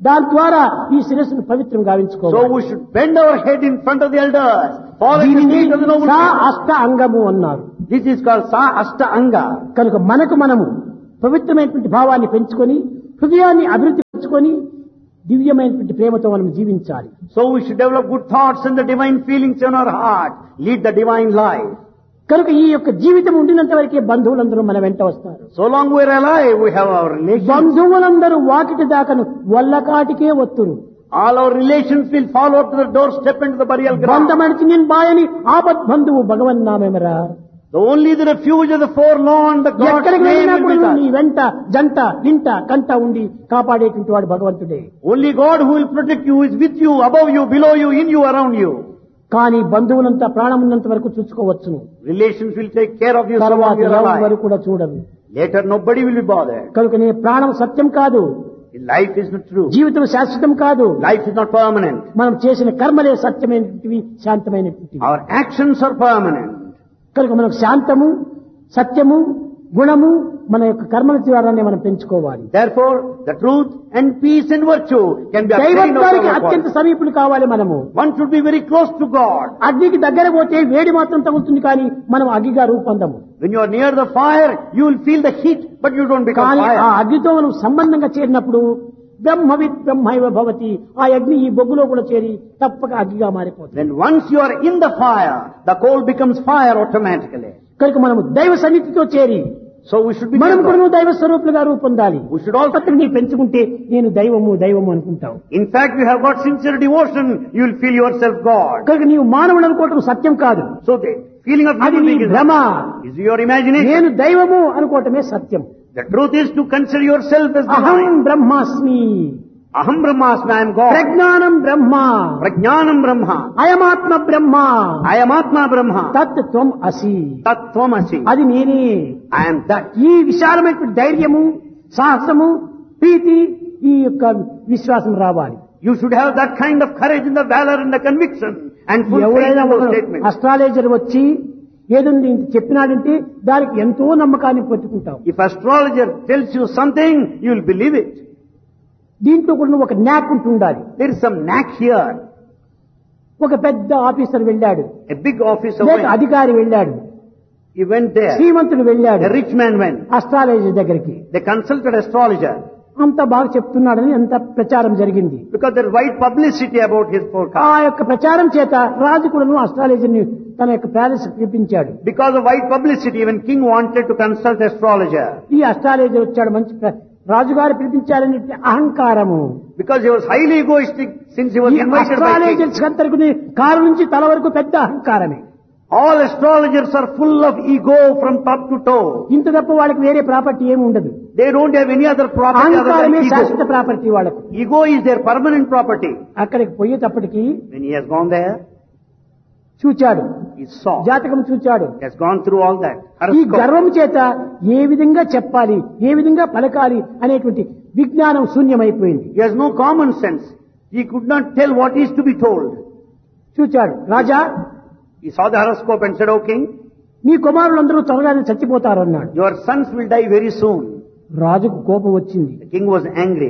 దాని ద్వారా ఈ శిరస్సును పవిత్రం So గావించుకోవాలి. we should bend our head in front of the elders. Fall at the దీనిని feet of the noble saw people. అష్ట అంగము అన్నారు. This is called Sa Ashta Anga. కనుక మనకు మనము పవిత్రమైనటువంటి భావాన్ని పెంచుకొని హృదయాన్ని అభివృద్ధి పరచుకొని దివ్యమైనటువంటి ప్రేమతో మనం జీవించాలి. So we should develop good thoughts and the divine feelings in our heart. Lead the divine life. కనుక ఈ యొక్క జీవితం ఉండినంత వరకే బంధువులందరూ మన వెంట వస్తారు. So long we are alive, we have our relations. బంధువులందరూ Vakiti దాకను వల్లకాటికే వత్తురు. All our relations will follow to the doorstep and to the burial ground. బంధమడిచి నేను బాయని ఆపద్ బంధువు భగవన్ నామేమరా. The only the refuge of the forlorn, the God's ఎక్కడికి name వెళ్ళినప్పుడు will be నీ with us. వెంట జంట ఇంట కంట ఉండి కాపాడేటువంటి వాడు భగవంతుడే. Only God who will protect you is with you, above you, below you, in you, around you. కానీ బంధువులంతా ప్రాణం ఉన్నంత వరకు చూసుకోవచ్చును. Relations will take care of you so తర్వాత long you are ఎవరు alive. కూడా చూడరు. Later nobody will be bothered. కనుక నీ ప్రాణం సత్యం కాదు, Life is not true. జీవితం శాశ్వతం కాదు. Life is not permanent. మనం చేసిన కర్మలే సత్యమైనవి శాంతమైనవి. Our actions are permanent. కనుక మనకు శాంతము సత్యము గుణము మన యొక్క కర్మల ద్వారానే మనం పెంచుకోవాలి. Therefore, the truth and peace and virtue can be attained out of దైవత్వానికి our అత్యంత qualities. సమీపులు కావాలి మనము. One should be very close to God. అగ్నికి దగ్గర పోతే వేడి మాత్రం తగులుతుంది కానీ మనం అగ్గిగా రూపొందము. When you are near the fire, you will feel the heat, but you don't become కానీ ఆ fire. అగ్నితో మనం సంబంధంగా చేరినప్పుడు బ్రహ్మవిత్ బ్రహ్మైవ భవతి, ఆ అగ్ని ఈ బొగ్గులో కూడా చేరి తప్పక అగ్గిగా మారిపోతుంది. When once you are in the fire, the coal becomes fire automatically. కనుక మనము దైవ సన్నిధితో చేరి So we should be మనం near కూడా God. దైవ స్వరూపులుగా రూపొందాలి. We should also, నీ పెంచుకుంటే నేను దైవము దైవము అనుకుంటావు. in fact, you have got sincere devotion, you will feel yourself God. కనుక నీవు మానవుడు అనుకోవటం సత్యం కాదు. So the feeling of అది human నీ being is, భ్రమ. is your imagination. నేను దైవము అనుకోవటమే సత్యం. The truth is to consider yourself as అహం divine. బ్రహ్మాస్మి, Aham Brahmasmi, I am God. ప్రజ్ఞానం బ్రహ్మ, Prajnanam Brahma. అయమాత్మ Brahma, I am Atma Brahma. తత్ త్వం అసి, Tattvamasi. అది నేనే. I am that. ఈ విశాలమైన ధైర్యము సాహసము ప్రీతి ఈ యొక్క విశ్వాసం రావాలి. You should have that kind of courage and the valor and the conviction and full faith ఎవరైనా in those ఒక statements. అస్ట్రాలజర్ వచ్చి ఏదండి ఇంత చెప్పినాడంటే దానికి ఎంతో నమ్మకాన్ని పెట్టుకుంటాం. If astrologer tells you something, you will believe it. దీంట్లో కూడా ఒక న్యాక్ ఉంటుండాలి. There is some knack here. ఒక పెద్ద ఆఫీసర్ వెళ్ళాడు, A big officer లేక went. అధికారి వెళ్ళాడు, He went there. శ్రీమంతుడు వెళ్ళాడు A rich man went. Astrologer దగ్గరికి. They consulted astrologer అంత బాగా చెప్తున్నాడని ఎంత ప్రచారం జరిగింది. because there is wide publicity about his ఆ forecast. యొక్క ప్రచారం చేత రాజు కూడాను అస్ట్రాలజర్ ని తన యొక్క ప్యాలెస్ పిలిపించాడు. Because of wide publicity, even king wanted to consult astrologer. ఈ అస్ట్రాలజర్ వచ్చాడు, మంచి ప్ర- రాజుగారు పిలిపించారని అహంకారము. Because he was highly egoistic since he was ఈ invited by king. Astrologers అంతరికి car నుంచి తల వరకు పెద్ద అహంకారమే. All astrologers are full of ego from top to toe. ఇంత తప్ప వాళ్ళకి వేరే ప్రాపర్టీ ఏమి ఉండదు. They don't have any other property other అహంకారమే than శాశ్వత ego. ప్రాపర్టీ వాళ్ళకు. Ego is their permanent property. అక్కడికి పోయేటప్పటికి When he has gone there, చూచాడు, he saw. జాతకం చూచాడు. He has gone through all that. ఈ Horoscope. గర్వం చేత ఏ విధంగా చెప్పాలి ఏ విధంగా పలకాలి అనేటువంటి విజ్ఞానం శూన్యమైపోయింది. He has no common sense. He could not tell what is to be told. చూచాడు, రాజా He saw the horoscope and said, "O king, మీ కుమారులందరూ త్వరగానే చచ్చిపోతారు అన్నాడు. your sons will die very soon." రాజుకు కోపం వచ్చింది. The king was angry.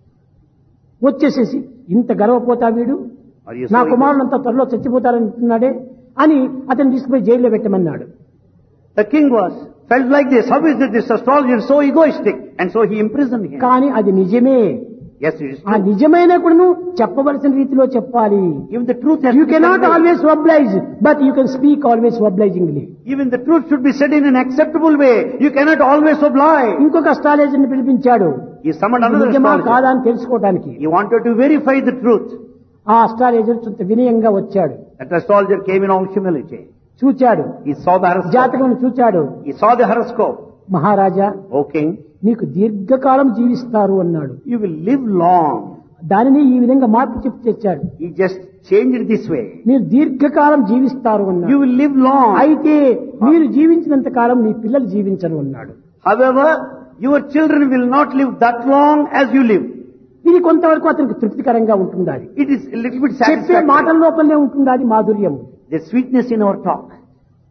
వచ్చేసేసి ఇంత గర్వపోతా వీడు, Are you నా so కుమారులంతా త్వరలో చచ్చిపోతారంటున్నాడే అని అతను తీసుకుపోయి జైల్లో పెట్టమన్నాడు. The king was felt like this. How is it this astrologer is so egoistic? And so he imprisoned him. కానీ అది నిజమే. Yes, it is ఆ true. నిజమైన కూడా నువ్వు చెప్పవలసిన రీతిలో చెప్పాలి. Even the truth has you to be cannot conveyed. Always oblige, but you can speak always obligingly. Even the truth should be said in an acceptable way. You cannot always oblige. ఇంకొక astrologer ని పిలిపించాడు, He summoned ఇది another నిజమా astrologer. కాదా అని తెలుసుకోవడానికి. He wanted to verify the truth. ఆ astrologer కొంత వినయంగా వచ్చాడు, That astrologer came in all humility. చూచాడు, He saw the horoscope. జాతకం చూచాడు. He saw the horoscope. Maharaja O king, నీకు దీర్ఘకాలం జీవిస్తారు అన్నాడు. you will live long. దానిని ఈ విధంగా మార్పు చెప్పి తెచ్చాడు. He just changed it this way. మీరు దీర్ఘకాలం జీవిస్తారు You అన్నాడు. will live long. అయితే మీరు జీవించినంత కాలం మీ పిల్లలు జీవించరు అన్నాడు. However, your children will not live that long as you live. ఇది కొంతవరకు అతనికి తృప్తికరంగా ఉంటుండాలి. It is a little bit చెప్పే satisfactory. మాటల లోపలనే ఉంటుండాలి మాధుర్యం. There's sweetness in our talk.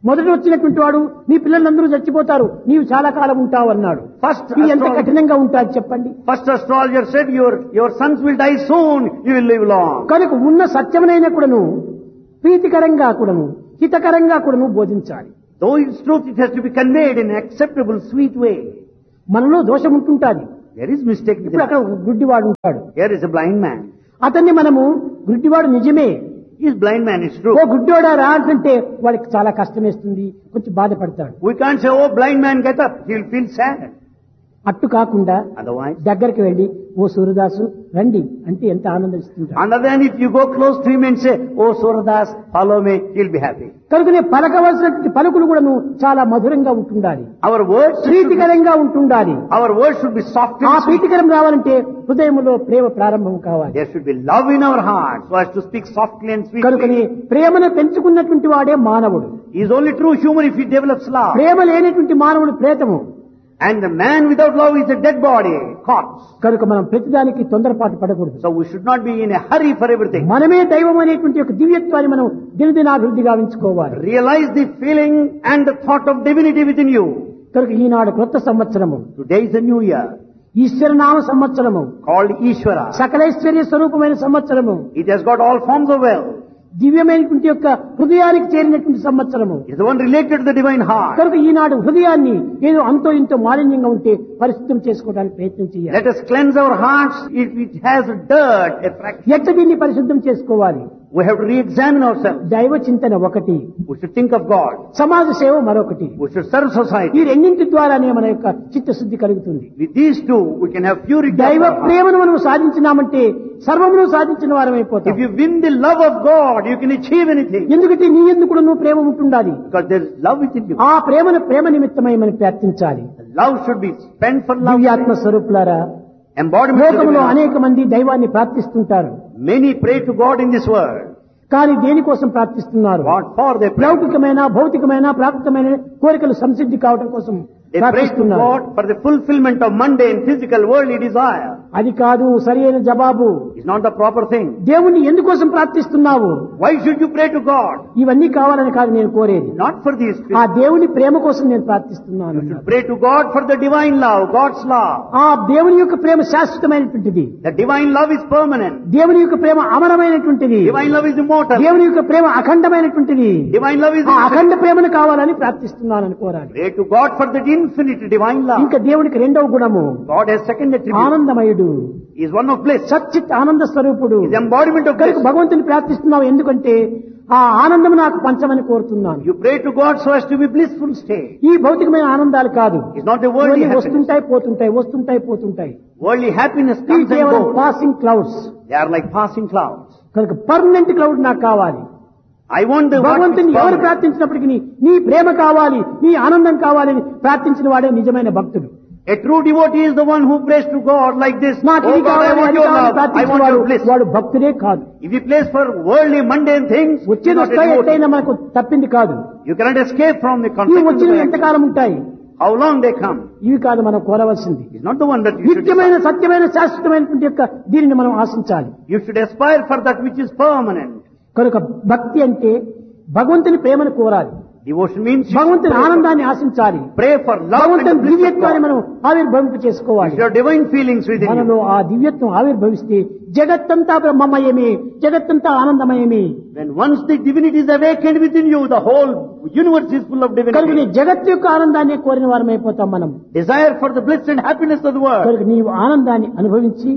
మొదట వచ్చినటువంటి వాడు నీ పిల్లలందరూ చచ్చిపోతారు, నీవు చాలా కాలం ఉంటావు అన్నాడు. First ఇది ఎంత astrologer- కఠినంగా ఉంటుంది చెప్పండి. First astrologer said, your, your sons will die soon, you will live long. కనుక ఉన్న సత్యమునైన కూడాను ప్రీతికరంగా కూడాను హితకరంగా కూడాను బోధించాలి. Though it's truth, it has to be conveyed in an acceptable, sweet way. మనలో దోషం ఉంటుంటాది. There is mistake within ఇప్పుడు అక్కడ us. ఒక గుడ్డివాడు ఉంటాడు. Here is a blind man. అతన్ని మనము గుడ్డివాడు నిజమే, He is blind man, it's true. ఓ గుడ్డోడా రా అంటే వాడికి చాలా కష్టం వేస్తుంది, కొంచెం బాధపడతాడు. We can't say, oh, blind man, get up. He'll feel sad. అట్టు కాకుండా Otherwise, దగ్గరికి వెళ్లి ఓ సూర్యదాసు రండి అంటే ఎంత ఆనందిస్తుంటాడు. and then if you go close to him and say, oh, Suradas, follow me, he'll be happy. కనుకనే పలకవలసినటువంటి పలుకులు కూడాను చాలా మధురంగా ఉంటుండాలి, Our words, should be, ప్రీతికరంగా ఉంటుండాలి. our words should be soft ఆ and sweet. ప్రీతికరం రావాలంటే హృదయంలో ప్రేమ ప్రారంభం కావాలి. There should be love in our hearts, so as to speak softly and కనుకనే sweetly. ప్రేమను పెంచుకున్నటువంటి వాడే మానవుడు. He is only true human if he develops love. ప్రేమ లేనటువంటి మానవుడు ప్రేతము. And the man without love is a dead body, corpse. కనుక మనం ప్రతిదానికి తొందరపాటు పడకూడదు. So we should not be in a hurry for everything. మనమే దైవం అనేటువంటి ఒక దివ్యత్వాన్ని మనం దినదినాభివృద్ధి గావించుకోవాలి. Realize the feeling and the thought of divinity within you. కనుక ఈనాడు క్రొత్త సంవత్సరము, Today is a new year ఈశ్వరనామ సంవత్సరము, called Ishvara. సకలైశ్వర్య స్వరూపమైన సంవత్సరము, It has got all forms of wealth. దివ్యమైనటువంటి యొక్క హృదయానికి చేరినటువంటి సంవత్సరము. It's the one related to the divine heart. కనుక ఈనాడు హృదయాన్ని ఏదో అంతో ఇంతో మాలిన్యంగా ఉంటే పరిశుద్ధం చేసుకోవడానికి ప్రయత్నం చేయాలి. Let us cleanse our hearts if it has dirt, a fraction. ఎట్లా దీన్ని పరిశుద్ధం చేసుకోవాలి? We have to re-examine ourselves. దైవ చింతన ఒకటి, We should think of God. సమాజ సేవ మరొకటి. We should serve ఈ society. రెండింటి ద్వారానే మన యొక్క చిత్తశుద్ధి కలుగుతుంది. With these two, we can have purity. దైవ of our heart. ప్రేమను మనం సాధించినామంటే సర్వమును సాధించిన వారం If అయిపోతాం. you win the love of God, you can achieve anything. ఎందుకంటే నీ ఎందుకు కూడా నువ్వు ప్రేమ ఉంటుండాలి. Because there is love within you. ఆ ప్రేమను ప్రేమ నిమిత్తమై మనం ప్రార్థించాలి. Love should be spent for love. దివ్యాత్మ స్వరూపులారా, Embodiment of లోకంలో divine love. అనేక మంది దైవాన్ని ప్రార్థిస్తుంటారు. Many pray to God in this world. కానీ దేనికోసం ప్రార్థిస్తున్నారు? What for they pray? లౌకికమైన భౌతికమైన ప్రాకృతమైన కోరికలు సంసిద్ధి కావడం కోసం They pray to ప్రార్థిస్తున్నారు. God for the fulfillment of mundane, physical, worldly desire. అది కాదు సరైన జవాబు. It's not the proper thing. దేవుణ్ణి ఎందుకోసం ప్రార్థిస్తున్నావు? Why should you pray to God? ఇవన్నీ కావాలని కాదు నేను కోరేది. Not for these ఆ things. దేవుని ప్రేమ కోసం నేను ప్రార్థిస్తున్నాను. You should pray to God for the divine love, God's love. ఆ దేవుని యొక్క ప్రేమ శాశ్వతమైనటువంటిది. The divine love is permanent. దేవుని యొక్క ప్రేమ అమరమైనటువంటిది. Divine love is immortal. దేవుని యొక్క ప్రేమ అఖండమైనటువంటిది. Divine love is ఆ infinite. అఖండ ప్రేమను కావాలని ప్రార్థిస్తున్నానని కోరాలి. Pray to God for that infinite divine love. ఇంకా దేవునికి రెండవ గుణము God has second attribute. ఆనందమయుడు, He is one of bliss. సచ్చిత్ ఆనంద స్వరూపుడు. He is embodiment of bliss. కనుక భగవంతుని ప్రార్థిస్తున్నావు ఎందుకంటే ఆ ఆనందం నాకు పంచమని కోరుతున్నాను. You pray to God so as to be blissful state. ఈ భౌతికమైన ఆనందాలు కాదు. It's not a worldly ఇవన్నీ happiness. వస్తుంటాయి పోతుంటాయి, వస్తుంటాయి పోతుంటాయి. Worldly happiness ఇవి comes and కేవలం goes. Passing clouds. They are like passing clouds. కనుక పర్మనెంట్ క్లౌడ్ నాకు కావాలి. I want the what is భగవంతుని ఎవరు permanent. ప్రార్థించినప్పటికీ నీ ప్రేమ కావాలి, నీ ఆనందం కావాలని ప్రార్థించిన వాడే నిజమైన భక్తుడు. A true devotee is the one who prays to God like this. నాకు Oh ఇది God, I కావాలి, want అది your కావాలి love. I ప్రార్థించిన want వాడు your bliss. వాడు భక్తుడే కాదు. If he prays for worldly, mundane things, he's వచ్చేది not a వస్తాయి, devotee. ఎట్లయినా మనకు తప్పింది కాదు. You cannot escape from the ఇవి consequences. వచ్చినవి of action. ఎంతకాలం ఉంటాయి? How long they come? ఇవి కాదు మనం కోరవలసింది. It's not the one that you should నిత్యమైన desire. సత్యమైన శాశ్వతమైనటువంటి యొక్క దీనిని మనం ఆశించాలి. You should aspire for that which is permanent. కనుక భక్తి అంటే భగవంతుని ప్రేమను కోరాలి, Devotion means you should భగవంతుని pray for- ఆనందాన్ని ఆశించాలి, pray for love and భగవంతుని the bliss of దివ్యత్వాన్ని God. మనం ఆవిర్భవింప చేసుకోవాలి. Your divine feelings within మనలో you. ఆ దివ్యత్వం ఆవిర్భవిస్తే జగత్తంతా బ్రహ్మమయమే, జగత్తంతా ఆనందమయమే. When once the divinity is awakened within you, the whole universe is full of కనుక నీ divinity. జగత్తు యొక్క ఆనందాన్ని కోరిన వారం అయిపోతాం మనం. Desire for the bliss and happiness of the world. కనుక నీవు ఆనందాన్ని అనుభవించి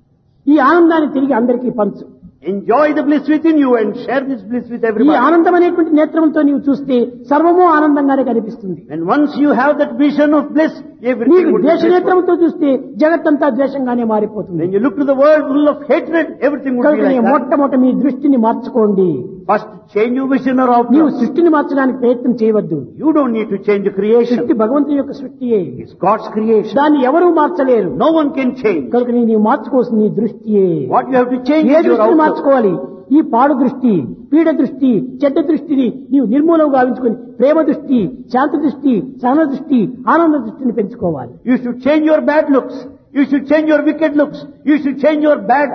ఈ ఆనందాన్ని తిరిగి అందరికీ పంచు. Enjoy the bliss within you and share this bliss with ఈ everybody. ఆనందం అనేటువంటి నేత్రంతో నీవు చూస్తే సర్వము ఆనందంగానే కనిపిస్తుంది. And once you have that vision of bliss, everything నీకు would be ద్వేష blissful. నేత్రంతో చూస్తే జగత్తంతా ద్వేషంగానే మారిపోతుంది. When you look to the world full of hatred, everything would be కనుక నీ like that. మొట్టమొదట మీ దృష్టిని మార్చుకోండి. First, change your vision or నీవు outlook. సృష్టిని మార్చడానికి ప్రయత్నం చేయవద్దు. You don't need to change the creation. సృష్టి భగవంతుని యొక్క సృష్టియే, It's God's creation. దాన్ని ఎవరూ మార్చలేరు. No one can change. కనుక నీ నీవు మార్చుకోవాల్సిన నీ దృష్టియే. What you have to change A is your దృష్టిని outlook. మార్చుకోవాలి? ఈ పాడు దృష్టి, పీడ దృష్టి, చెడ్డ దృష్టిని నీవు నిర్మూలం గావించుకొని ప్రేమ దృష్టి, శాంతి దృష్టి, సహన దృష్టి, ఆనంద దృష్టిని పెంచుకోవాలి. You should change your bad looks. You should change your wicked looks. You should change your bad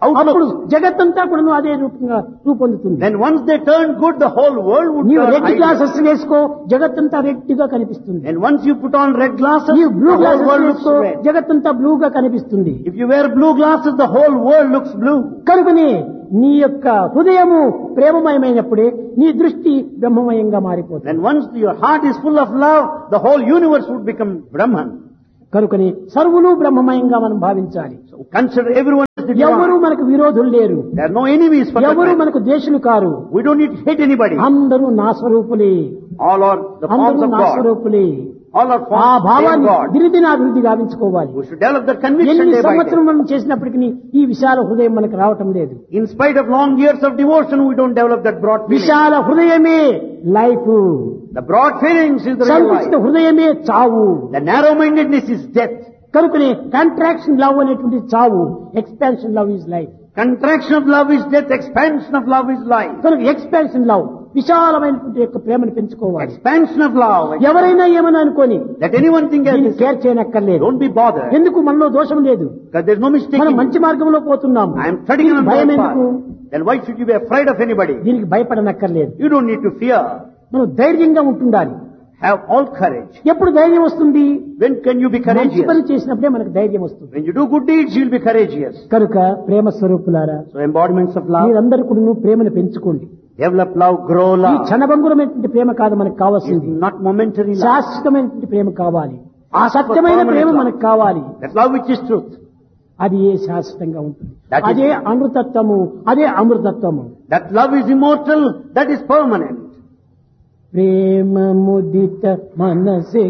అప్పుడు జగత్తంతా కూడా అదే రూపంగా రూపొందుతుంది. Then once they turn good, the whole world would నీవు turn రెడ్ ideal. గ్లాసెస్ వేసుకో, జగత్తంతా రెడ్ గా కనిపిస్తుంది. And once you put on red glasses, నీవు blue the whole glasses world looks వేసుకో, red. జగత్తంతా బ్లూగా కనిపిస్తుంది. If you wear blue glasses, the whole world looks blue. కనుకనే నీ యొక్క హృదయము ప్రేమమయమైనప్పుడే నీ దృష్టి బ్రహ్మమయంగా మారిపోతుంది. Then once your heart is full of love, the whole universe would become Brahman. కనుకనే సర్వులు బ్రహ్మమయంగా మనం భావించాలి. So consider everyone as the ఎవరు divine. మనకు విరోధులు లేరు, There are no enemies for ఎవరు that. మనకు దేశులు car. We don't need to hate anybody. అందరూ నా స్వరూపులే, All are the forms అందరూ of నా God. స్వరూపులే. All are ఆ forms of భావాన్ని God. దినదినాభివృద్ధి గావించుకోవాలి. We should develop that conviction ఎన్ని day by day. సంవత్సరం మనం చేసినప్పటికీ ఈ విశాల హృదయం మనకు రావటం లేదు. In spite of long years of devotion, we don't develop that broad feeling. విశాల హృదయమే life, The broad feelings is the real సంకుచిత life. హృదయమే చావు. The narrow-mindedness is death. కనుకనే కాంట్రాక్షన్ లవ్ అనేటువంటి చావు, expansion love is life. Contraction of love is death. Expansion of love is life. కనుక expansion love విశాలమైనటువంటి యొక్క ప్రేమను పెంచుకోవాలి. Expansion of love. ఎవరైనా ఏమని అనుకోని Let anyone think as దీన్ని this. Care చేయనక్కర్లేదు. Don't be bothered. ఎందుకు మనలో దోషం లేదు, Because there's no mistake. మనం in మంచి it. మార్గంలో పోతున్నాము. I am treading on భయం the ఎందుకు? path. Then why should you be afraid of anybody? దీనికి భయపడనక్కర్లేదు. You don't need to fear. మనం ధైర్యంగా ఉంటుండాలి. Have all courage. ఎప్పుడు ధైర్యం వస్తుంది? When can you be మంచి పని courageous? చేసినప్పుడే మనకు ధైర్యం వస్తుంది. When you do good deeds, you'll be courageous. కనుక ప్రేమ స్వరూపులారా, So embodiments of love. మీరందరూ కూడా ప్రేమను పెంచుకోండి. Develop love, grow ఈ love. క్షణభంగురమైనటువంటి ప్రేమ కాదు మనకు కావాల్సింది, It's not momentary love. శాశ్వతమైనటువంటి ప్రేమ కావాలి. ఆ Ask for సత్యమైన permanent ప్రేమ love. మనకు కావాలి. That love which is truth. అది ఏ శాశ్వతంగా ఉంటుంది. That is- అదే అమృతత్వము, అదే అమృతత్వము. That love is immortal. That is permanent. ప్రేమ ముదిత మనసే